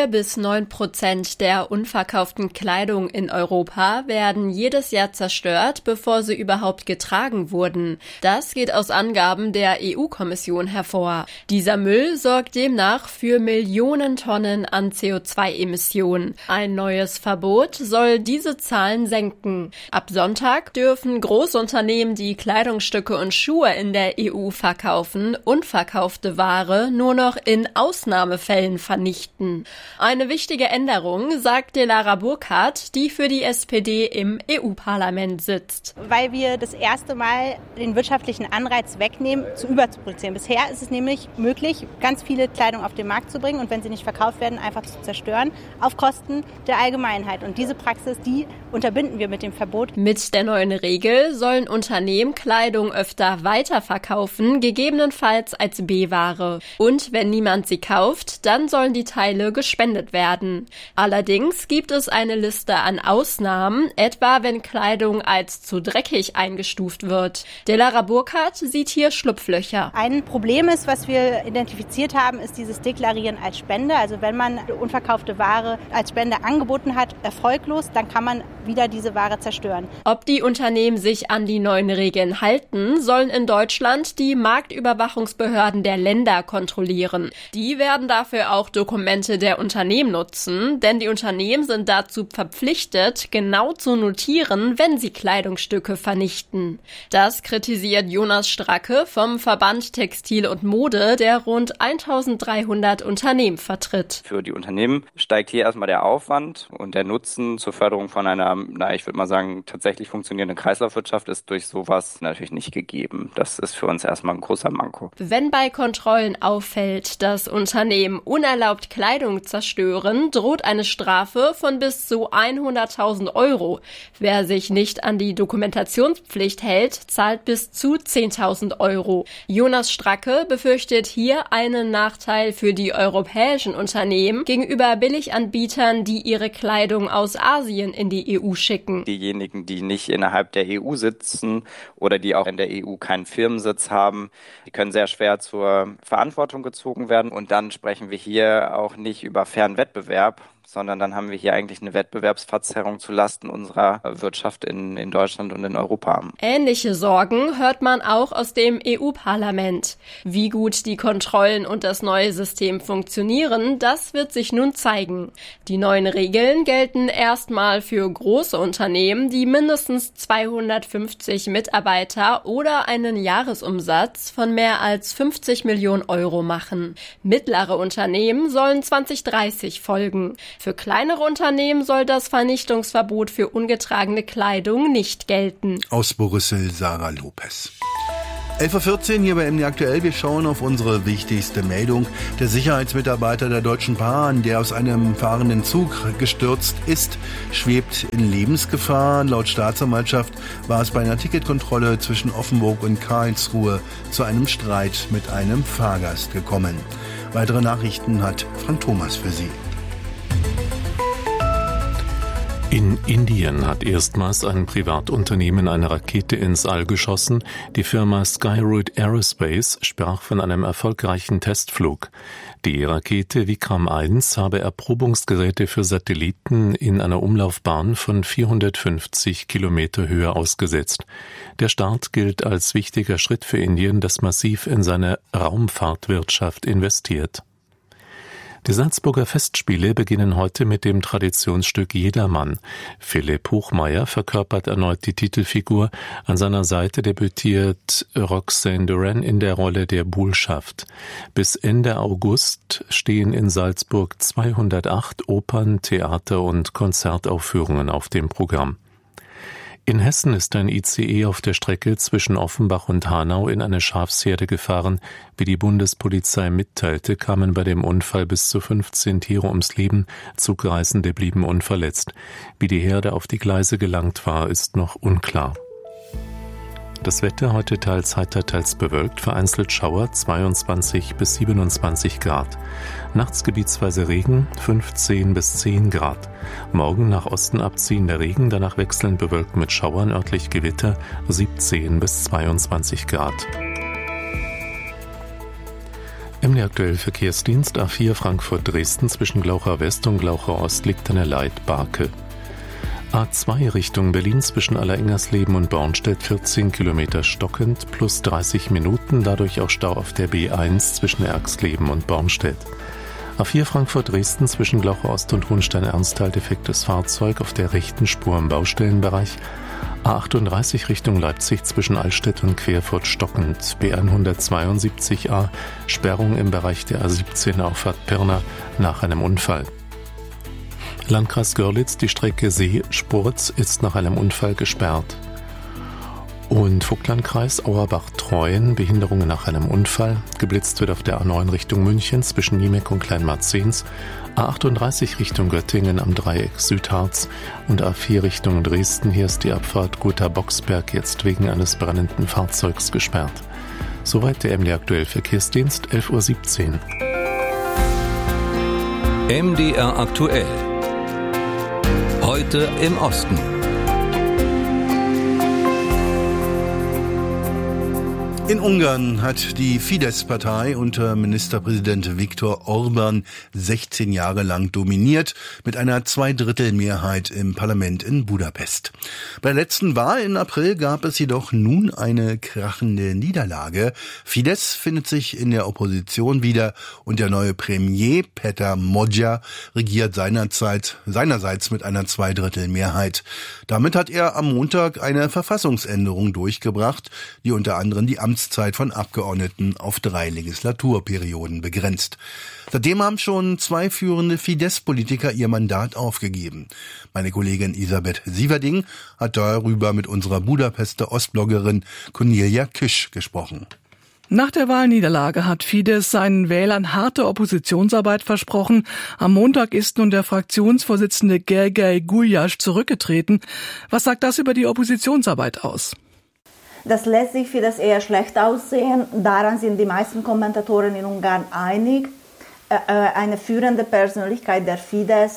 4-9% der unverkauften Kleidung in Europa werden jedes Jahr zerstört, bevor sie überhaupt getragen wurden. Das geht aus Angaben der EU-Kommission hervor. Dieser Müll sorgt demnach für Millionen Tonnen an CO2-Emissionen. Ein neues Verbot soll diese Zahlen senken. Ab Sonntag dürfen Großunternehmen, die Kleidungsstücke und Schuhe in der EU verkaufen, unverkaufte Ware nur noch in Ausnahmefällen vernichten. Eine wichtige Änderung, sagte Lara Burkhardt, die für die SPD im EU-Parlament sitzt. Weil wir das erste Mal den wirtschaftlichen Anreiz wegnehmen, zu überzuproduzieren. Bisher ist es nämlich möglich, ganz viele Kleidung auf den Markt zu bringen und wenn sie nicht verkauft werden, einfach zu zerstören, auf Kosten der Allgemeinheit. Und diese Praxis, die unterbinden wir mit dem Verbot. Mit der neuen Regel sollen Unternehmen Kleidung öfter weiterverkaufen, gegebenenfalls als B-Ware. Und wenn niemand sie kauft, dann sollen die Teile gespendet werden. Allerdings gibt es eine Liste an Ausnahmen, etwa wenn Kleidung als zu dreckig eingestuft wird. Lara Burkhardt sieht hier Schlupflöcher. Ein Problem ist, was wir identifiziert haben, ist dieses Deklarieren als Spende. Also wenn man unverkaufte Ware als Spende angeboten hat, erfolglos, dann kann man wieder diese Ware zerstören. Ob die Unternehmen sich an die neuen Regeln halten, sollen in Deutschland die Marktüberwachungsbehörden der Länder kontrollieren. Die werden dafür auch Dokumente der Unternehmen nutzen, denn die Unternehmen sind dazu verpflichtet, genau zu notieren, wenn sie Kleidungsstücke vernichten. Das kritisiert Jonas Stracke vom Verband Textil und Mode, der rund 1300 Unternehmen vertritt. Für die Unternehmen steigt hier erstmal der Aufwand und der Nutzen zur Förderung von einer, ich würde mal sagen, tatsächlich funktionierenden Kreislaufwirtschaft ist durch sowas natürlich nicht gegeben. Das ist für uns erstmal ein großer Manko. Wenn bei Kontrollen auffällt, dass Unternehmen unerlaubt Kleidung zerstören, droht eine Strafe von bis zu 100.000 €. Wer sich nicht an die Dokumentationspflicht hält, zahlt bis zu 10.000 €. Jonas Stracke befürchtet hier einen Nachteil für die europäischen Unternehmen gegenüber Billiganbietern, die ihre Kleidung aus Asien in die EU schicken. Diejenigen, die nicht innerhalb der EU sitzen oder die auch in der EU keinen Firmensitz haben, die können sehr schwer zur Verantwortung gezogen werden. Und dann sprechen wir hier auch nicht über fairen Wettbewerb, sondern dann haben wir hier eigentlich eine Wettbewerbsverzerrung zulasten unserer Wirtschaft in Deutschland und in Europa. Ähnliche Sorgen hört man auch aus dem EU-Parlament. Wie gut die Kontrollen und das neue System funktionieren, das wird sich nun zeigen. Die neuen Regeln gelten erstmal für große Unternehmen, die mindestens 250 Mitarbeiter oder einen Jahresumsatz von mehr als 50 Millionen Euro machen. Mittlere Unternehmen sollen 2030 folgen. Für kleinere Unternehmen soll das Vernichtungsverbot für ungetragene Kleidung nicht gelten. Aus Brüssel Sarah Lopez. 11.14 Uhr hier bei MD Aktuell. Wir schauen auf unsere wichtigste Meldung. Der Sicherheitsmitarbeiter der Deutschen Bahn, der aus einem fahrenden Zug gestürzt ist, schwebt in Lebensgefahr. Laut Staatsanwaltschaft war es bei einer Ticketkontrolle zwischen Offenburg und Karlsruhe zu einem Streit mit einem Fahrgast gekommen. Weitere Nachrichten hat Frank Thomas für Sie. In Indien hat erstmals ein Privatunternehmen eine Rakete ins All geschossen. Die Firma Skyroot Aerospace sprach von einem erfolgreichen Testflug. Die Rakete Vikram 1 habe Erprobungsgeräte für Satelliten in einer Umlaufbahn von 450 Kilometer Höhe ausgesetzt. Der Start gilt als wichtiger Schritt für Indien, das massiv in seine Raumfahrtwirtschaft investiert. Die Salzburger Festspiele beginnen heute mit dem Traditionsstück Jedermann. Philipp Hochmeier verkörpert erneut die Titelfigur. An seiner Seite debütiert Roxane Duran in der Rolle der Buhlschaft. Bis Ende August stehen in Salzburg 208 Opern-, Theater- und Konzertaufführungen auf dem Programm. In Hessen ist ein ICE auf der Strecke zwischen Offenbach und Hanau in eine Schafsherde gefahren. Wie die Bundespolizei mitteilte, kamen bei dem Unfall bis zu 15 Tiere ums Leben. Zugreisende blieben unverletzt. Wie die Herde auf die Gleise gelangt war, ist noch unklar. Das Wetter heute teils heiter, teils bewölkt, vereinzelt Schauer, 22 bis 27 Grad. Nachts gebietsweise Regen, 15 bis 10 Grad. Morgen nach Osten abziehender Regen, danach wechselnd bewölkt mit Schauern, örtlich Gewitter, 17 bis 22 Grad. MD Aktuell Verkehrsdienst A4 Frankfurt-Dresden zwischen Glaucher West und Glaucher Ost liegt eine Leitbarke. A2 Richtung Berlin zwischen Allerengersleben und Bornstedt 14 Kilometer stockend plus 30 Minuten, dadurch auch Stau auf der B1 zwischen Erxleben und Bornstedt. A4 Frankfurt-Dresden zwischen Glaucher Ost und Hohenstein-Ernsthal defektes Fahrzeug auf der rechten Spur im Baustellenbereich. A38 Richtung Leipzig zwischen Allstedt und Querfurt stockend. B172a Sperrung im Bereich der A17 Auffahrt Pirna nach einem Unfall. Landkreis Görlitz, die Strecke See-Spurz ist nach einem Unfall gesperrt. Und Vogtlandkreis Auerbach-Treuen, Behinderungen nach einem Unfall. Geblitzt wird auf der A9 Richtung München zwischen Niemek und Kleinmarzens. A38 Richtung Göttingen am Dreieck Südharz und A4 Richtung Dresden. Hier ist die Abfahrt Gotha-Boxberg jetzt wegen eines brennenden Fahrzeugs gesperrt. Soweit der MD Aktuell Verkehrsdienst, 11.17 Uhr. MDR aktuell. Heute im Osten. In Ungarn hat die Fidesz-Partei unter Ministerpräsident Viktor Orbán 16 Jahre lang dominiert, mit einer Zweidrittelmehrheit im Parlament in Budapest. Bei der letzten Wahl im April gab es jedoch nun eine krachende Niederlage. Fidesz findet sich in der Opposition wieder und der neue Premier Peter Modja regiert seinerseits mit einer Zweidrittelmehrheit. Damit hat er am Montag eine Verfassungsänderung durchgebracht, die unter anderem die Amtszeit von Abgeordneten auf 3 Legislaturperioden begrenzt. Seitdem haben schon 2 führende Fidesz-Politiker ihr Mandat aufgegeben. Meine Kollegin Elisabeth Sieverding hat darüber mit unserer Budapester Ostbloggerin Cornelia Kisch gesprochen. Nach der Wahlniederlage hat Fidesz seinen Wählern harte Oppositionsarbeit versprochen. Am Montag ist nun der Fraktionsvorsitzende Gergely Gulyás zurückgetreten. Was sagt das über die Oppositionsarbeit aus? Das lässt sich für das eher schlecht aussehen. Daran sind die meisten Kommentatoren in Ungarn einig. Eine führende Persönlichkeit der Fidesz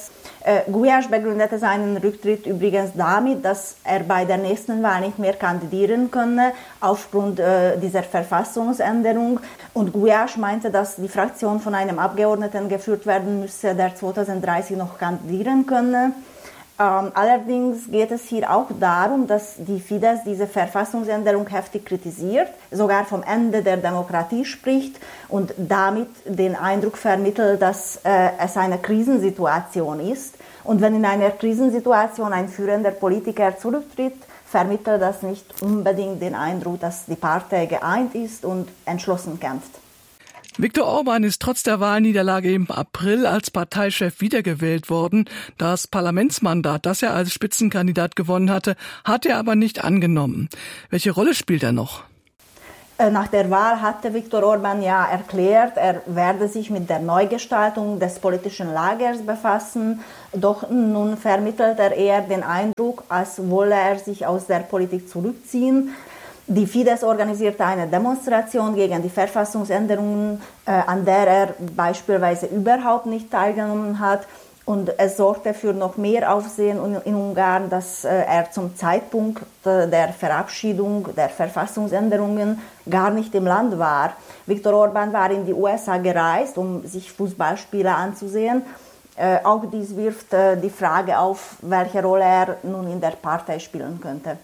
Gulyás begründete seinen Rücktritt übrigens damit, dass er bei der nächsten Wahl nicht mehr kandidieren könne, aufgrund dieser Verfassungsänderung. Und Gulyás meinte, dass die Fraktion von einem Abgeordneten geführt werden müsse, der 2030 noch kandidieren könne. Allerdings geht es hier auch darum, dass die Fidesz diese Verfassungsänderung heftig kritisiert, sogar vom Ende der Demokratie spricht und damit den Eindruck vermittelt, dass es eine Krisensituation ist. Und wenn in einer Krisensituation ein führender Politiker zurücktritt, vermittelt das nicht unbedingt den Eindruck, dass die Partei geeint ist und entschlossen kämpft. Viktor Orban ist trotz der Wahlniederlage im April als Parteichef wiedergewählt worden. Das Parlamentsmandat, das er als Spitzenkandidat gewonnen hatte, hat er aber nicht angenommen. Welche Rolle spielt er noch? Nach der Wahl hatte Viktor Orban ja erklärt, er werde sich mit der Neugestaltung des politischen Lagers befassen. Doch nun vermittelt er eher den Eindruck, als wolle er sich aus der Politik zurückziehen. Die Fidesz organisierte eine Demonstration gegen die Verfassungsänderungen, an der er beispielsweise überhaupt nicht teilgenommen hat. Und es sorgte für noch mehr Aufsehen in Ungarn, dass er zum Zeitpunkt der Verabschiedung der Verfassungsänderungen gar nicht im Land war. Viktor Orban war in die USA gereist, um sich Fußballspiele anzusehen. Auch dies wirft die Frage auf, welche Rolle er nun in der Partei spielen könnte.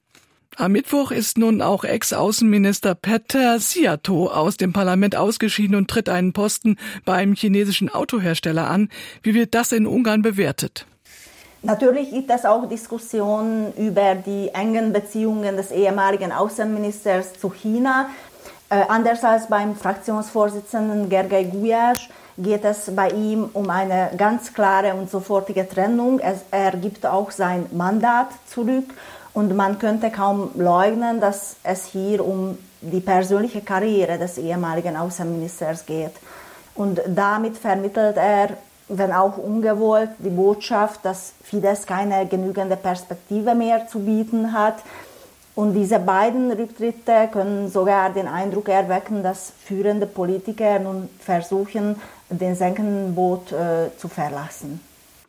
Am Mittwoch ist nun auch Ex-Außenminister Peter Szijjártó aus dem Parlament ausgeschieden und tritt einen Posten bei einem chinesischen Autohersteller an. Wie wird das in Ungarn bewertet? Natürlich gibt es auch Diskussionen über die engen Beziehungen des ehemaligen Außenministers zu China. Anders als beim Fraktionsvorsitzenden Gergely Gulyás geht es bei ihm um eine ganz klare und sofortige Trennung. Er gibt auch sein Mandat zurück. Und man könnte kaum leugnen, dass es hier um die persönliche Karriere des ehemaligen Außenministers geht. Und damit vermittelt er, wenn auch ungewollt, die Botschaft, dass Fidesz keine genügende Perspektive mehr zu bieten hat. Und diese beiden Rücktritte können sogar den Eindruck erwecken, dass führende Politiker nun versuchen, den sinkenden Boot zu verlassen.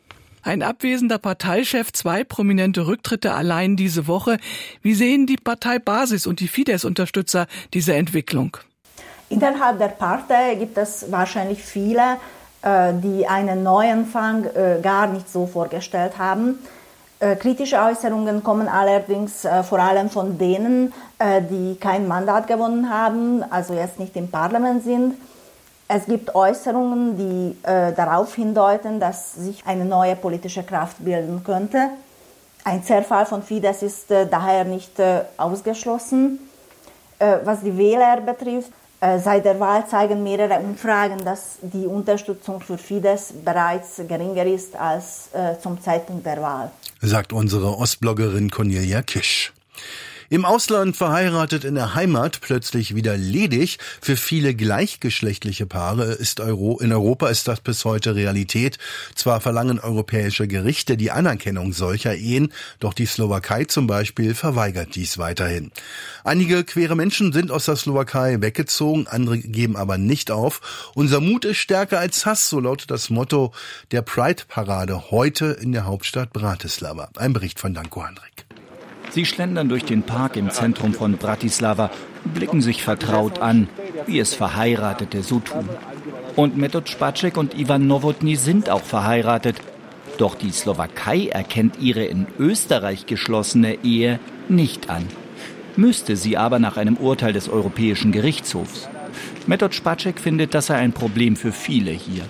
Ein abwesender Parteichef, 2 prominente Rücktritte allein diese Woche. Wie sehen die Parteibasis und die Fidesz-Unterstützer diese Entwicklung? Innerhalb der Partei gibt es wahrscheinlich viele, die einen Neuanfang gar nicht so vorgestellt haben. Kritische Äußerungen kommen allerdings vor allem von denen, die kein Mandat gewonnen haben, also jetzt nicht im Parlament sind. Es gibt Äußerungen, die darauf hindeuten, dass sich eine neue politische Kraft bilden könnte. Ein Zerfall von Fidesz ist daher nicht ausgeschlossen. Was die Wähler betrifft, seit der Wahl zeigen mehrere Umfragen, dass die Unterstützung für Fidesz bereits geringer ist als zum Zeitpunkt der Wahl. Sagt unsere Ostbloggerin Cornelia Kisch. Im Ausland verheiratet, in der Heimat plötzlich wieder ledig. Für viele gleichgeschlechtliche Paare in Europa ist das bis heute Realität. Zwar verlangen europäische Gerichte die Anerkennung solcher Ehen, doch die Slowakei zum Beispiel verweigert dies weiterhin. Einige queere Menschen sind aus der Slowakei weggezogen, andere geben aber nicht auf. Unser Mut ist stärker als Hass, so lautet das Motto der Pride-Parade heute in der Hauptstadt Bratislava. Ein Bericht von Danko Handrik. Sie schlendern durch den Park im Zentrum von Bratislava und blicken sich vertraut an, wie es Verheiratete so tun. Und Metod Spacek und Ivan Nowotny sind auch verheiratet. Doch die Slowakei erkennt ihre in Österreich geschlossene Ehe nicht an. Müsste sie aber nach einem Urteil des Europäischen Gerichtshofs. Metod Spacek findet, das sei ein Problem für viele hier.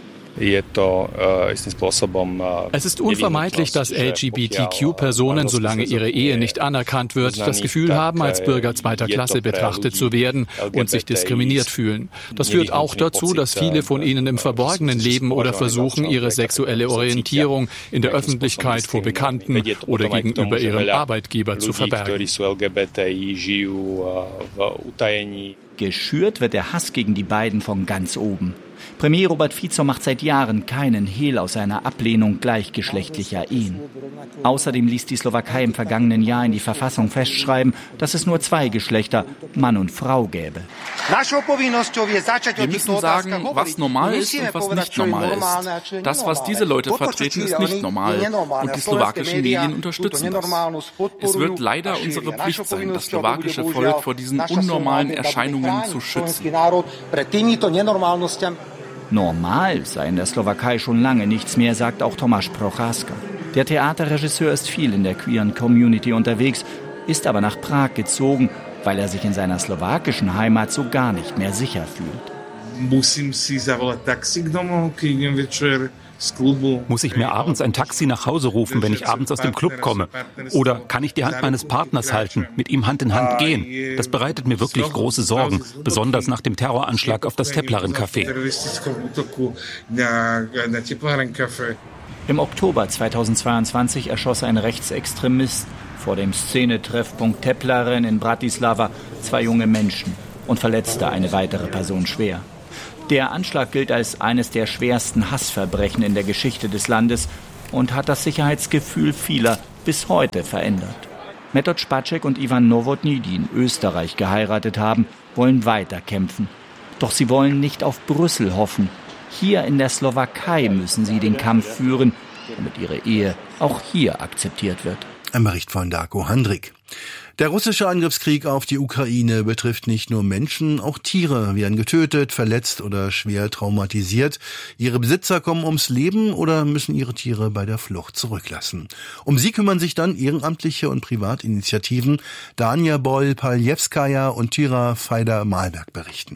Es ist unvermeidlich, dass LGBTQ-Personen, solange ihre Ehe nicht anerkannt wird, das Gefühl haben, als Bürger zweiter Klasse betrachtet zu werden und sich diskriminiert fühlen. Das führt auch dazu, dass viele von ihnen im Verborgenen leben oder versuchen, ihre sexuelle Orientierung in der Öffentlichkeit vor Bekannten oder gegenüber ihrem Arbeitgeber zu verbergen. Geschürt wird der Hass gegen die beiden von ganz oben. Premier Robert Fico macht seit Jahren keinen Hehl aus seiner Ablehnung gleichgeschlechtlicher Ehen. Außerdem ließ die Slowakei im vergangenen Jahr in die Verfassung festschreiben, dass es nur 2 Geschlechter, Mann und Frau, gäbe. Wir müssen sagen, was normal ist und was nicht normal ist. Das, was diese Leute vertreten, ist nicht normal. Und die slowakischen Medien unterstützen das. Es wird leider unsere Pflicht sein, das slowakische Volk vor diesen unnormalen Erscheinungen zu schützen. Normal sei in der Slowakei schon lange nichts mehr, sagt auch Tomáš Procházka. Der Theaterregisseur ist viel in der queeren Community unterwegs, ist aber nach Prag gezogen, weil er sich in seiner slowakischen Heimat so gar nicht mehr sicher fühlt. Muss ich mir abends ein Taxi nach Hause rufen, wenn ich abends aus dem Club komme? Oder kann ich die Hand meines Partners halten, mit ihm Hand in Hand gehen? Das bereitet mir wirklich große Sorgen, besonders nach dem Terroranschlag auf das Teplaren-Café. Im Oktober 2022 erschoss ein Rechtsextremist vor dem Szenetreffpunkt Teplaren in Bratislava 2 junge Menschen und verletzte eine weitere Person schwer. Der Anschlag gilt als eines der schwersten Hassverbrechen in der Geschichte des Landes und hat das Sicherheitsgefühl vieler bis heute verändert. Metod Spacek und Ivan Novotny, die in Österreich geheiratet haben, wollen weiter kämpfen. Doch sie wollen nicht auf Brüssel hoffen. Hier in der Slowakei müssen sie den Kampf führen, damit ihre Ehe auch hier akzeptiert wird. Ein Bericht von Darko Handrik. Der russische Angriffskrieg auf die Ukraine betrifft nicht nur Menschen, auch Tiere werden getötet, verletzt oder schwer traumatisiert. Ihre Besitzer kommen ums Leben oder müssen ihre Tiere bei der Flucht zurücklassen. Um sie kümmern sich dann ehrenamtliche und Privatinitiativen. Dania Boll-Paljewskaja und Tyra Feider-Malberg berichten.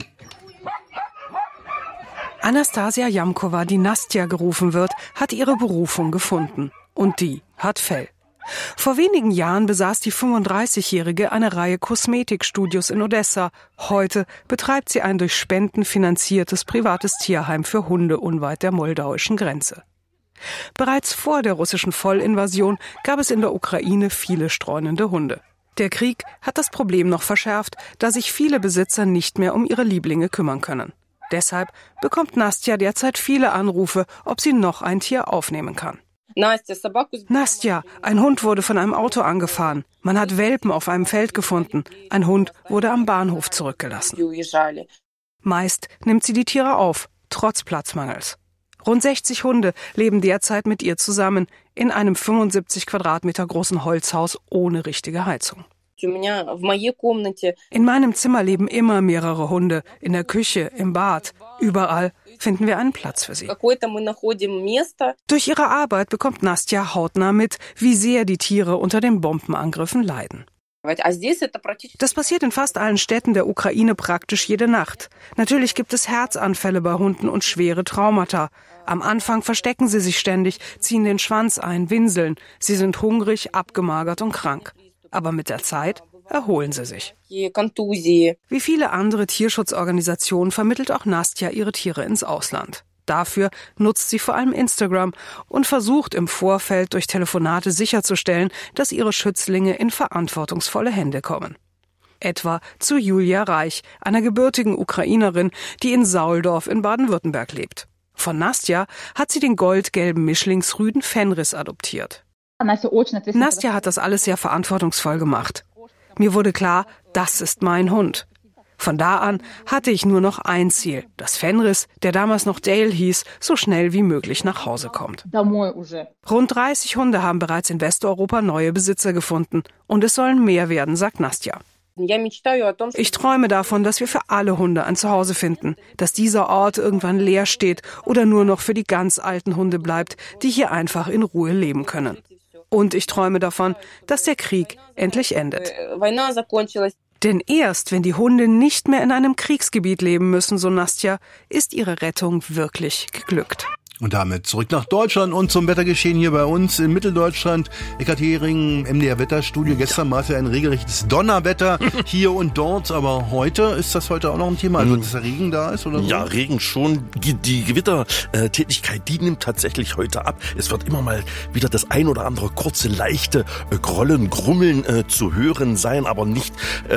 Anastasia Jamkova, die Nastja gerufen wird, hat ihre Berufung gefunden. Und die hat Fell. Vor wenigen Jahren besaß die 35-Jährige eine Reihe Kosmetikstudios in Odessa. Heute betreibt sie ein durch Spenden finanziertes privates Tierheim für Hunde unweit der moldauischen Grenze. Bereits vor der russischen Vollinvasion gab es in der Ukraine viele streunende Hunde. Der Krieg hat das Problem noch verschärft, da sich viele Besitzer nicht mehr um ihre Lieblinge kümmern können. Deshalb bekommt Nastja derzeit viele Anrufe, ob sie noch ein Tier aufnehmen kann. Nastja, ein Hund wurde von einem Auto angefahren. Man hat Welpen auf einem Feld gefunden. Ein Hund wurde am Bahnhof zurückgelassen. Meist nimmt sie die Tiere auf, trotz Platzmangels. Rund 60 Hunde leben derzeit mit ihr zusammen in einem 75 Quadratmeter großen Holzhaus ohne richtige Heizung. In meinem Zimmer leben immer mehrere Hunde, in der Küche, im Bad, überall finden wir einen Platz für sie. Durch ihre Arbeit bekommt Nastja hautnah mit, wie sehr die Tiere unter den Bombenangriffen leiden. Das passiert in fast allen Städten der Ukraine praktisch jede Nacht. Natürlich gibt es Herzanfälle bei Hunden und schwere Traumata. Am Anfang verstecken sie sich ständig, ziehen den Schwanz ein, winseln. Sie sind hungrig, abgemagert und krank. Aber mit der Zeit erholen sie sich. Wie viele andere Tierschutzorganisationen vermittelt auch Nastja ihre Tiere ins Ausland. Dafür nutzt sie vor allem Instagram und versucht im Vorfeld durch Telefonate sicherzustellen, dass ihre Schützlinge in verantwortungsvolle Hände kommen. Etwa zu Julia Reich, einer gebürtigen Ukrainerin, die in Sauldorf in Baden-Württemberg lebt. Von Nastja hat sie den goldgelben Mischlingsrüden Fenris adoptiert. Nastja hat das alles sehr verantwortungsvoll gemacht. Mir wurde klar, das ist mein Hund. Von da an hatte ich nur noch ein Ziel, dass Fenris, der damals noch Dale hieß, so schnell wie möglich nach Hause kommt. Rund 30 Hunde haben bereits in Westeuropa neue Besitzer gefunden. Und es sollen mehr werden, sagt Nastja. Ich träume davon, dass wir für alle Hunde ein Zuhause finden, dass dieser Ort irgendwann leer steht oder nur noch für die ganz alten Hunde bleibt, die hier einfach in Ruhe leben können. Und ich träume davon, dass der Krieg endlich endet. Denn erst wenn die Hunde nicht mehr in einem Kriegsgebiet leben müssen, so Nastja, ist ihre Rettung wirklich geglückt. Und damit zurück nach Deutschland und zum Wettergeschehen hier bei uns in Mitteldeutschland. Eckart Hering, MDR Wetterstudio. Gestern war es ja ein regelrechtes Donnerwetter hier und dort, aber ist das heute auch noch ein Thema? Also, dass der Regen da ist oder so? Ja, Regen schon. Die Gewittertätigkeit, die nimmt tatsächlich heute ab. Es wird immer mal wieder das ein oder andere kurze, leichte Grollen, Grummeln zu hören sein, aber nicht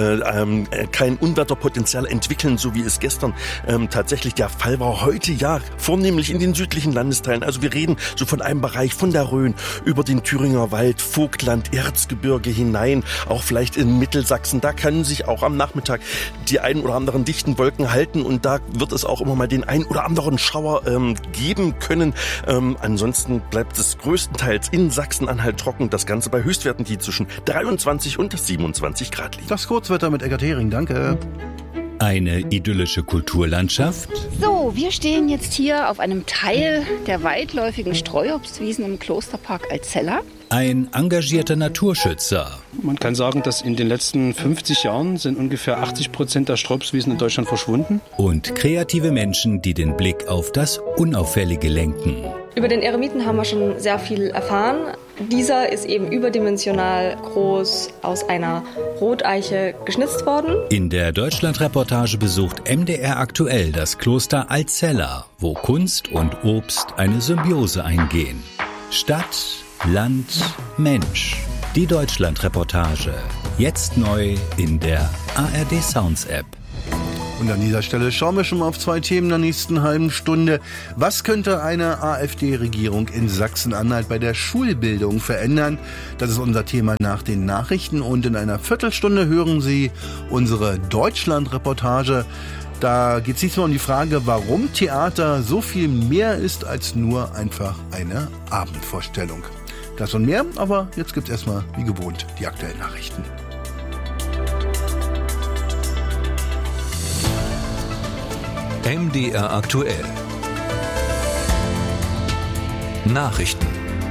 kein Unwetterpotenzial entwickeln, so wie es gestern tatsächlich der Fall war. Heute ja, vornehmlich in den südlichen Landesteilen. Also wir reden so von einem Bereich von der Rhön über den Thüringer Wald, Vogtland, Erzgebirge hinein, auch vielleicht in Mittelsachsen. Da können sich auch am Nachmittag die ein oder anderen dichten Wolken halten und da wird es auch immer mal den ein oder anderen Schauer geben können. Ansonsten bleibt es größtenteils in Sachsen-Anhalt trocken. Das Ganze bei Höchstwerten, die zwischen 23 und 27 Grad liegen. Das Kurzwetter mit Eckart Hering, danke. Eine idyllische Kulturlandschaft? So, wir stehen jetzt hier auf einem Teil der weitläufigen Streuobstwiesen im Klosterpark Alzella. Ein engagierter Naturschützer. Man kann sagen, dass in den letzten 50 Jahren sind ungefähr 80% der Streuobstwiesen in Deutschland verschwunden. Und kreative Menschen, die den Blick auf das Unauffällige lenken. Über den Eremiten haben wir schon sehr viel erfahren. Dieser ist eben überdimensional groß aus einer Roteiche geschnitzt worden. In der Deutschlandreportage besucht MDR aktuell das Kloster Alzella, wo Kunst und Obst eine Symbiose eingehen. Stadt, Land, Mensch. Die Deutschlandreportage. Jetzt neu in der ARD Sounds App. Und an dieser Stelle schauen wir schon mal auf zwei Themen in der nächsten halben Stunde. Was könnte eine AfD-Regierung in Sachsen-Anhalt bei der Schulbildung verändern? Das ist unser Thema nach den Nachrichten. Und in einer Viertelstunde hören Sie unsere Deutschland-Reportage. Da geht es diesmal um die Frage, warum Theater so viel mehr ist als nur einfach eine Abendvorstellung. Das und mehr, aber jetzt gibt's erstmal wie gewohnt die aktuellen Nachrichten. MDR aktuell. Nachrichten.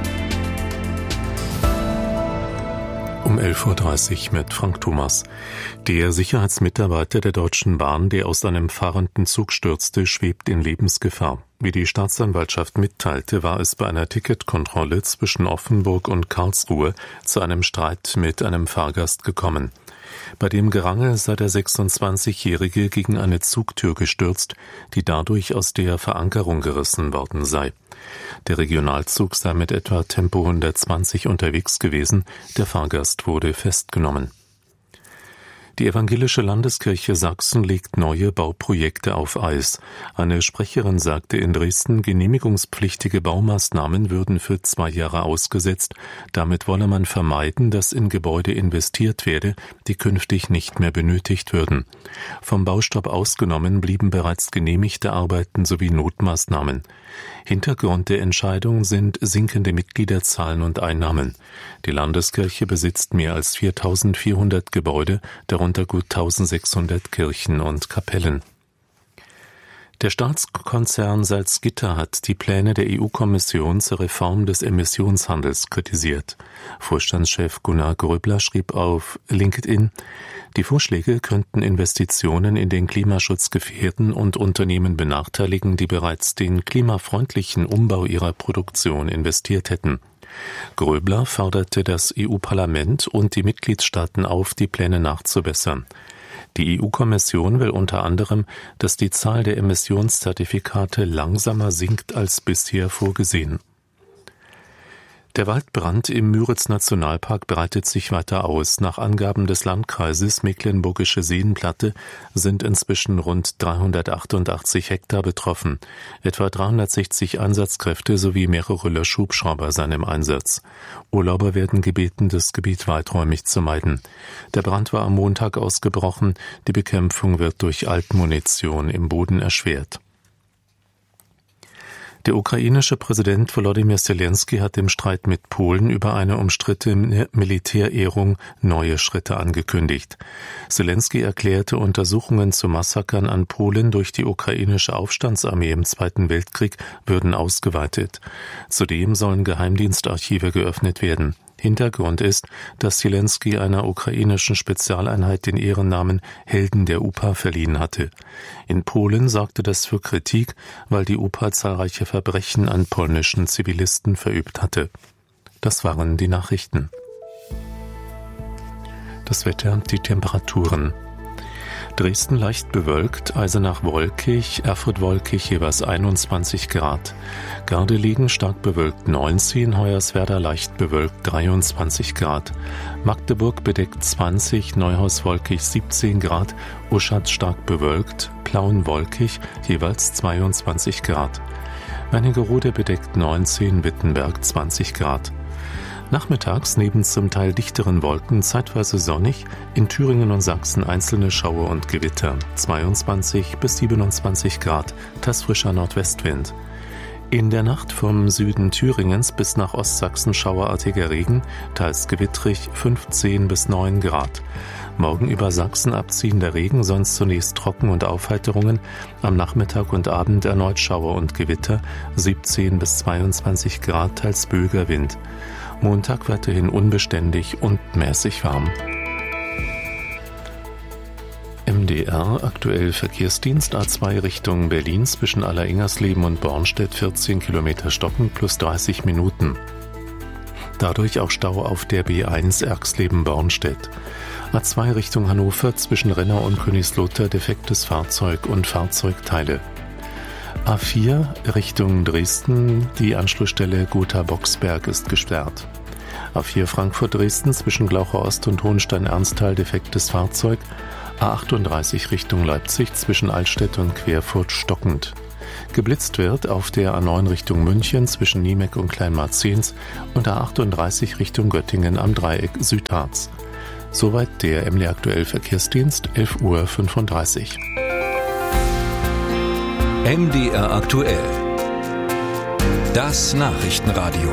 Um 11.30 Uhr mit Frank Thomas. Der Sicherheitsmitarbeiter der Deutschen Bahn, der aus einem fahrenden Zug stürzte, schwebt in Lebensgefahr. Wie die Staatsanwaltschaft mitteilte, war es bei einer Ticketkontrolle zwischen Offenburg und Karlsruhe zu einem Streit mit einem Fahrgast gekommen. Bei dem Gerangel sei der 26-Jährige gegen eine Zugtür gestürzt, die dadurch aus der Verankerung gerissen worden sei. Der Regionalzug sei mit etwa Tempo 120 unterwegs gewesen, der Fahrgast wurde festgenommen. Die Evangelische Landeskirche Sachsen legt neue Bauprojekte auf Eis. Eine Sprecherin sagte in Dresden, genehmigungspflichtige Baumaßnahmen würden für 2 Jahre ausgesetzt. Damit wolle man vermeiden, dass in Gebäude investiert werde, die künftig nicht mehr benötigt würden. Vom Baustopp ausgenommen blieben bereits genehmigte Arbeiten sowie Notmaßnahmen. Hintergrund der Entscheidung sind sinkende Mitgliederzahlen und Einnahmen. Die Landeskirche besitzt mehr als 4.400 Gebäude, darunter gut 1.600 Kirchen und Kapellen. Der Staatskonzern Salzgitter hat die Pläne der EU-Kommission zur Reform des Emissionshandels kritisiert. Vorstandschef Gunnar Gröbler schrieb auf LinkedIn, die Vorschläge könnten Investitionen in den Klimaschutz gefährden und Unternehmen benachteiligen, die bereits den klimafreundlichen Umbau ihrer Produktion investiert hätten. Gröbler forderte das EU-Parlament und die Mitgliedstaaten auf, die Pläne nachzubessern. Die EU-Kommission will unter anderem, dass die Zahl der Emissionszertifikate langsamer sinkt als bisher vorgesehen. Der Waldbrand im Müritz-Nationalpark breitet sich weiter aus. Nach Angaben des Landkreises Mecklenburgische Seenplatte sind inzwischen rund 388 Hektar betroffen. Etwa 360 Einsatzkräfte sowie mehrere Löschhubschrauber seien im Einsatz. Urlauber werden gebeten, das Gebiet weiträumig zu meiden. Der Brand war am Montag ausgebrochen. Die Bekämpfung wird durch Altmunition im Boden erschwert. Der ukrainische Präsident Volodymyr Zelensky hat im Streit mit Polen über eine umstrittene Militärehrung neue Schritte angekündigt. Zelensky erklärte, Untersuchungen zu Massakern an Polen durch die ukrainische Aufstandsarmee im Zweiten Weltkrieg würden ausgeweitet. Zudem sollen Geheimdienstarchive geöffnet werden. Hintergrund ist, dass Zelensky einer ukrainischen Spezialeinheit den Ehrennamen Helden der UPA verliehen hatte. In Polen sorgte das für Kritik, weil die UPA zahlreiche Verbrechen an polnischen Zivilisten verübt hatte. Das waren die Nachrichten. Das Wetter, die Temperaturen. Dresden leicht bewölkt, Eisenach wolkig, Erfurt wolkig, jeweils 21 Grad. Gardelegen stark bewölkt 19, Hoyerswerda leicht bewölkt 23 Grad. Magdeburg bedeckt 20, Neuhaus wolkig 17 Grad, Uschatz stark bewölkt, Plauen wolkig, jeweils 22 Grad. Wernigerode bedeckt 19, Wittenberg 20 Grad. Nachmittags neben zum Teil dichteren Wolken zeitweise sonnig, in Thüringen und Sachsen einzelne Schauer und Gewitter, 22 bis 27 Grad, teils frischer Nordwestwind. In der Nacht vom Süden Thüringens bis nach Ostsachsen schauerartiger Regen, teils gewittrig, 15 bis 9 Grad. Morgen über Sachsen abziehender Regen, sonst zunächst Trocken- und Aufheiterungen. Am Nachmittag und Abend erneut Schauer und Gewitter, 17 bis 22 Grad, teils böiger Wind. Montag weiterhin unbeständig und mäßig warm. MDR, aktuell Verkehrsdienst A2 Richtung Berlin zwischen Alleringers-Leben und Bornstedt 14 Kilometer stocken plus 30 Minuten. Dadurch auch Stau auf der B1 Erxleben-Bornstedt. A2 Richtung Hannover zwischen Renner und Königslotter defektes Fahrzeug und Fahrzeugteile. A4 Richtung Dresden, die Anschlussstelle Gotha-Boxberg ist gesperrt. A4 Frankfurt-Dresden zwischen Glaucher Ost und Hohenstein-Ernsthal defektes Fahrzeug. A38 Richtung Leipzig zwischen Altstedt und Querfurt stockend. Geblitzt wird auf der A9 Richtung München zwischen Niemeck und Kleinmarzens und A38 Richtung Göttingen am Dreieck Südharz. Soweit der MDR aktuell Verkehrsdienst, 11:35 Uhr. MDR aktuell. Das Nachrichtenradio.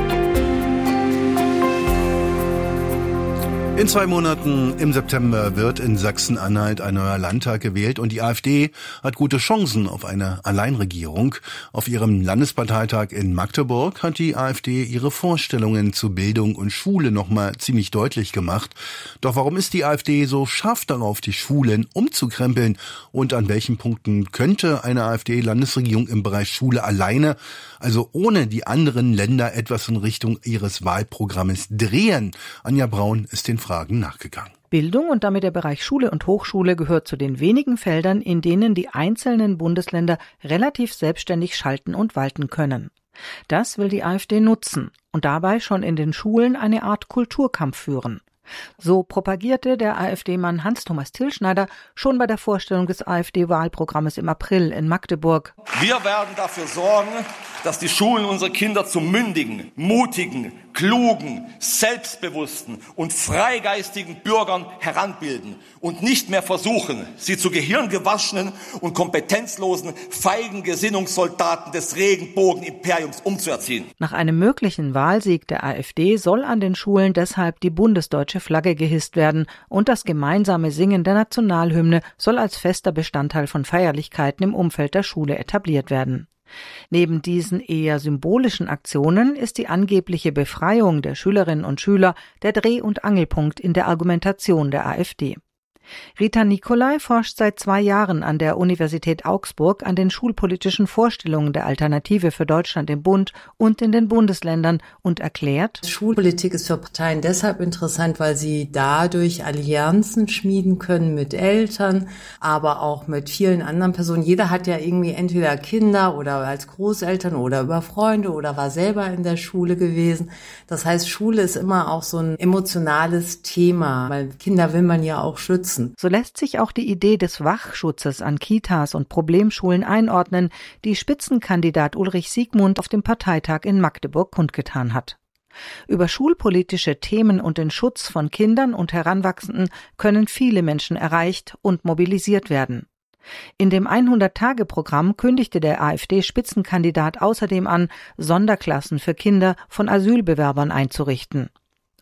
In 2 Monaten im September wird in Sachsen-Anhalt ein neuer Landtag gewählt und die AfD hat gute Chancen auf eine Alleinregierung. Auf ihrem Landesparteitag in Magdeburg hat die AfD ihre Vorstellungen zu Bildung und Schule nochmal ziemlich deutlich gemacht. Doch warum ist die AfD so scharf darauf, die Schulen umzukrempeln? Und an welchen Punkten könnte eine AfD-Landesregierung im Bereich Schule alleine, also ohne die anderen Länder, etwas in Richtung ihres Wahlprogrammes drehen? Anja Braun ist den Fragen nachgegangen. Bildung und damit der Bereich Schule und Hochschule gehört zu den wenigen Feldern, in denen die einzelnen Bundesländer relativ selbstständig schalten und walten können. Das will die AfD nutzen und dabei schon in den Schulen eine Art Kulturkampf führen. So propagierte der AfD-Mann Hans-Thomas Tillschneider schon bei der Vorstellung des AfD-Wahlprogrammes im April in Magdeburg. Wir werden dafür sorgen, dass die Schulen unsere Kinder zu mündigen, mutigen, klugen, selbstbewussten und freigeistigen Bürgern heranbilden und nicht mehr versuchen, sie zu gehirngewaschenen und kompetenzlosen, feigen Gesinnungssoldaten des Regenbogenimperiums umzuerziehen. Nach einem möglichen Wahlsieg der AfD soll an den Schulen deshalb die bundesdeutsche Flagge gehisst werden und das gemeinsame Singen der Nationalhymne soll als fester Bestandteil von Feierlichkeiten im Umfeld der Schule etabliert werden. Neben diesen eher symbolischen Aktionen ist die angebliche Befreiung der Schülerinnen und Schüler der Dreh- und Angelpunkt in der Argumentation der AfD. Rita Nicolai forscht seit 2 Jahren an der Universität Augsburg an den schulpolitischen Vorstellungen der Alternative für Deutschland im Bund und in den Bundesländern und erklärt: Schulpolitik ist für Parteien deshalb interessant, weil sie dadurch Allianzen schmieden können mit Eltern, aber auch mit vielen anderen Personen. Jeder hat ja irgendwie entweder Kinder oder als Großeltern oder über Freunde oder war selber in der Schule gewesen. Das heißt, Schule ist immer auch so ein emotionales Thema, weil Kinder will man ja auch schützen. So lässt sich auch die Idee des Wachschutzes an Kitas und Problemschulen einordnen, die Spitzenkandidat Ulrich Siegmund auf dem Parteitag in Magdeburg kundgetan hat. Über schulpolitische Themen und den Schutz von Kindern und Heranwachsenden können viele Menschen erreicht und mobilisiert werden. In dem 100-Tage-Programm kündigte der AfD-Spitzenkandidat außerdem an, Sonderklassen für Kinder von Asylbewerbern einzurichten.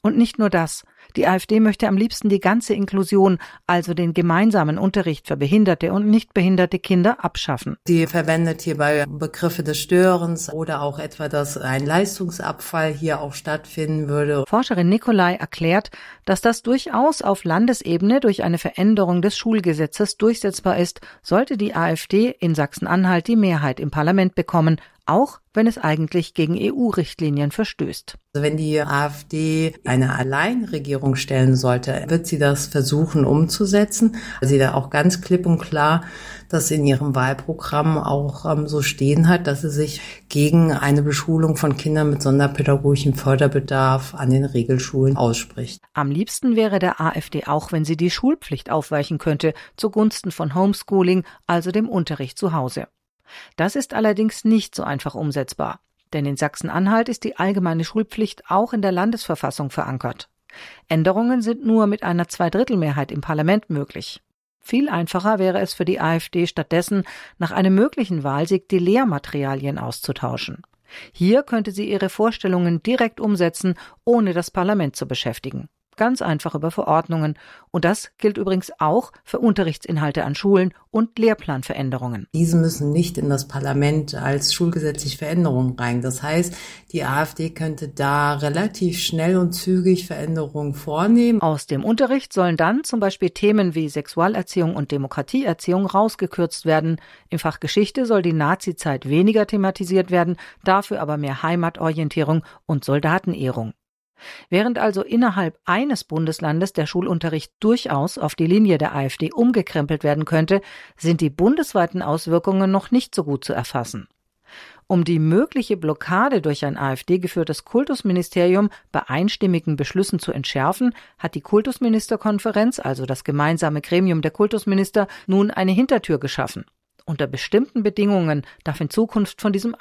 Und nicht nur das. Die AfD möchte am liebsten die ganze Inklusion, also den gemeinsamen Unterricht für behinderte und nicht behinderte Kinder, abschaffen. Sie verwendet hierbei Begriffe des Störens oder auch etwa, dass ein Leistungsabfall hier auch stattfinden würde. Forscherin Nicolai erklärt, dass das durchaus auf Landesebene durch eine Veränderung des Schulgesetzes durchsetzbar ist, sollte die AfD in Sachsen-Anhalt die Mehrheit im Parlament bekommen, auch wenn es eigentlich gegen EU-Richtlinien verstößt. Also wenn die AfD eine Alleinregierung stellen sollte, wird sie das versuchen umzusetzen. Sie da auch ganz klipp und klar das in ihrem Wahlprogramm auch so stehen hat, dass sie sich gegen eine Beschulung von Kindern mit sonderpädagogischem Förderbedarf an den Regelschulen ausspricht. Am liebsten wäre der AfD auch, wenn sie die Schulpflicht aufweichen könnte, zugunsten von Homeschooling, also dem Unterricht zu Hause. Das ist allerdings nicht so einfach umsetzbar, denn in Sachsen-Anhalt ist die allgemeine Schulpflicht auch in der Landesverfassung verankert. Änderungen sind nur mit einer Zweidrittelmehrheit im Parlament möglich. Viel einfacher wäre es für die AfD stattdessen, nach einem möglichen Wahlsieg die Lehrmaterialien auszutauschen. Hier könnte sie ihre Vorstellungen direkt umsetzen, ohne das Parlament zu beschäftigen. Ganz einfach über Verordnungen. Und das gilt übrigens auch für Unterrichtsinhalte an Schulen und Lehrplanveränderungen. Diese müssen nicht in das Parlament als schulgesetzliche Veränderungen rein. Das heißt, die AfD könnte da relativ schnell und zügig Veränderungen vornehmen. Aus dem Unterricht sollen dann zum Beispiel Themen wie Sexualerziehung und Demokratieerziehung rausgekürzt werden. Im Fach Geschichte soll die Nazizeit weniger thematisiert werden, dafür aber mehr Heimatorientierung und Soldatenehrung. Während also innerhalb eines Bundeslandes der Schulunterricht durchaus auf die Linie der AfD umgekrempelt werden könnte, sind die bundesweiten Auswirkungen noch nicht so gut zu erfassen. Um die mögliche Blockade durch ein AfD-geführtes Kultusministerium bei einstimmigen Beschlüssen zu entschärfen, hat die Kultusministerkonferenz, also das gemeinsame Gremium der Kultusminister, nun eine Hintertür geschaffen. Unter bestimmten Bedingungen darf in Zukunft von diesem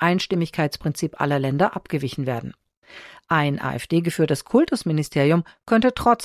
Einstimmigkeitsprinzip aller Länder abgewichen werden. Ein AfD-geführtes Kultusministerium könnte trotzdem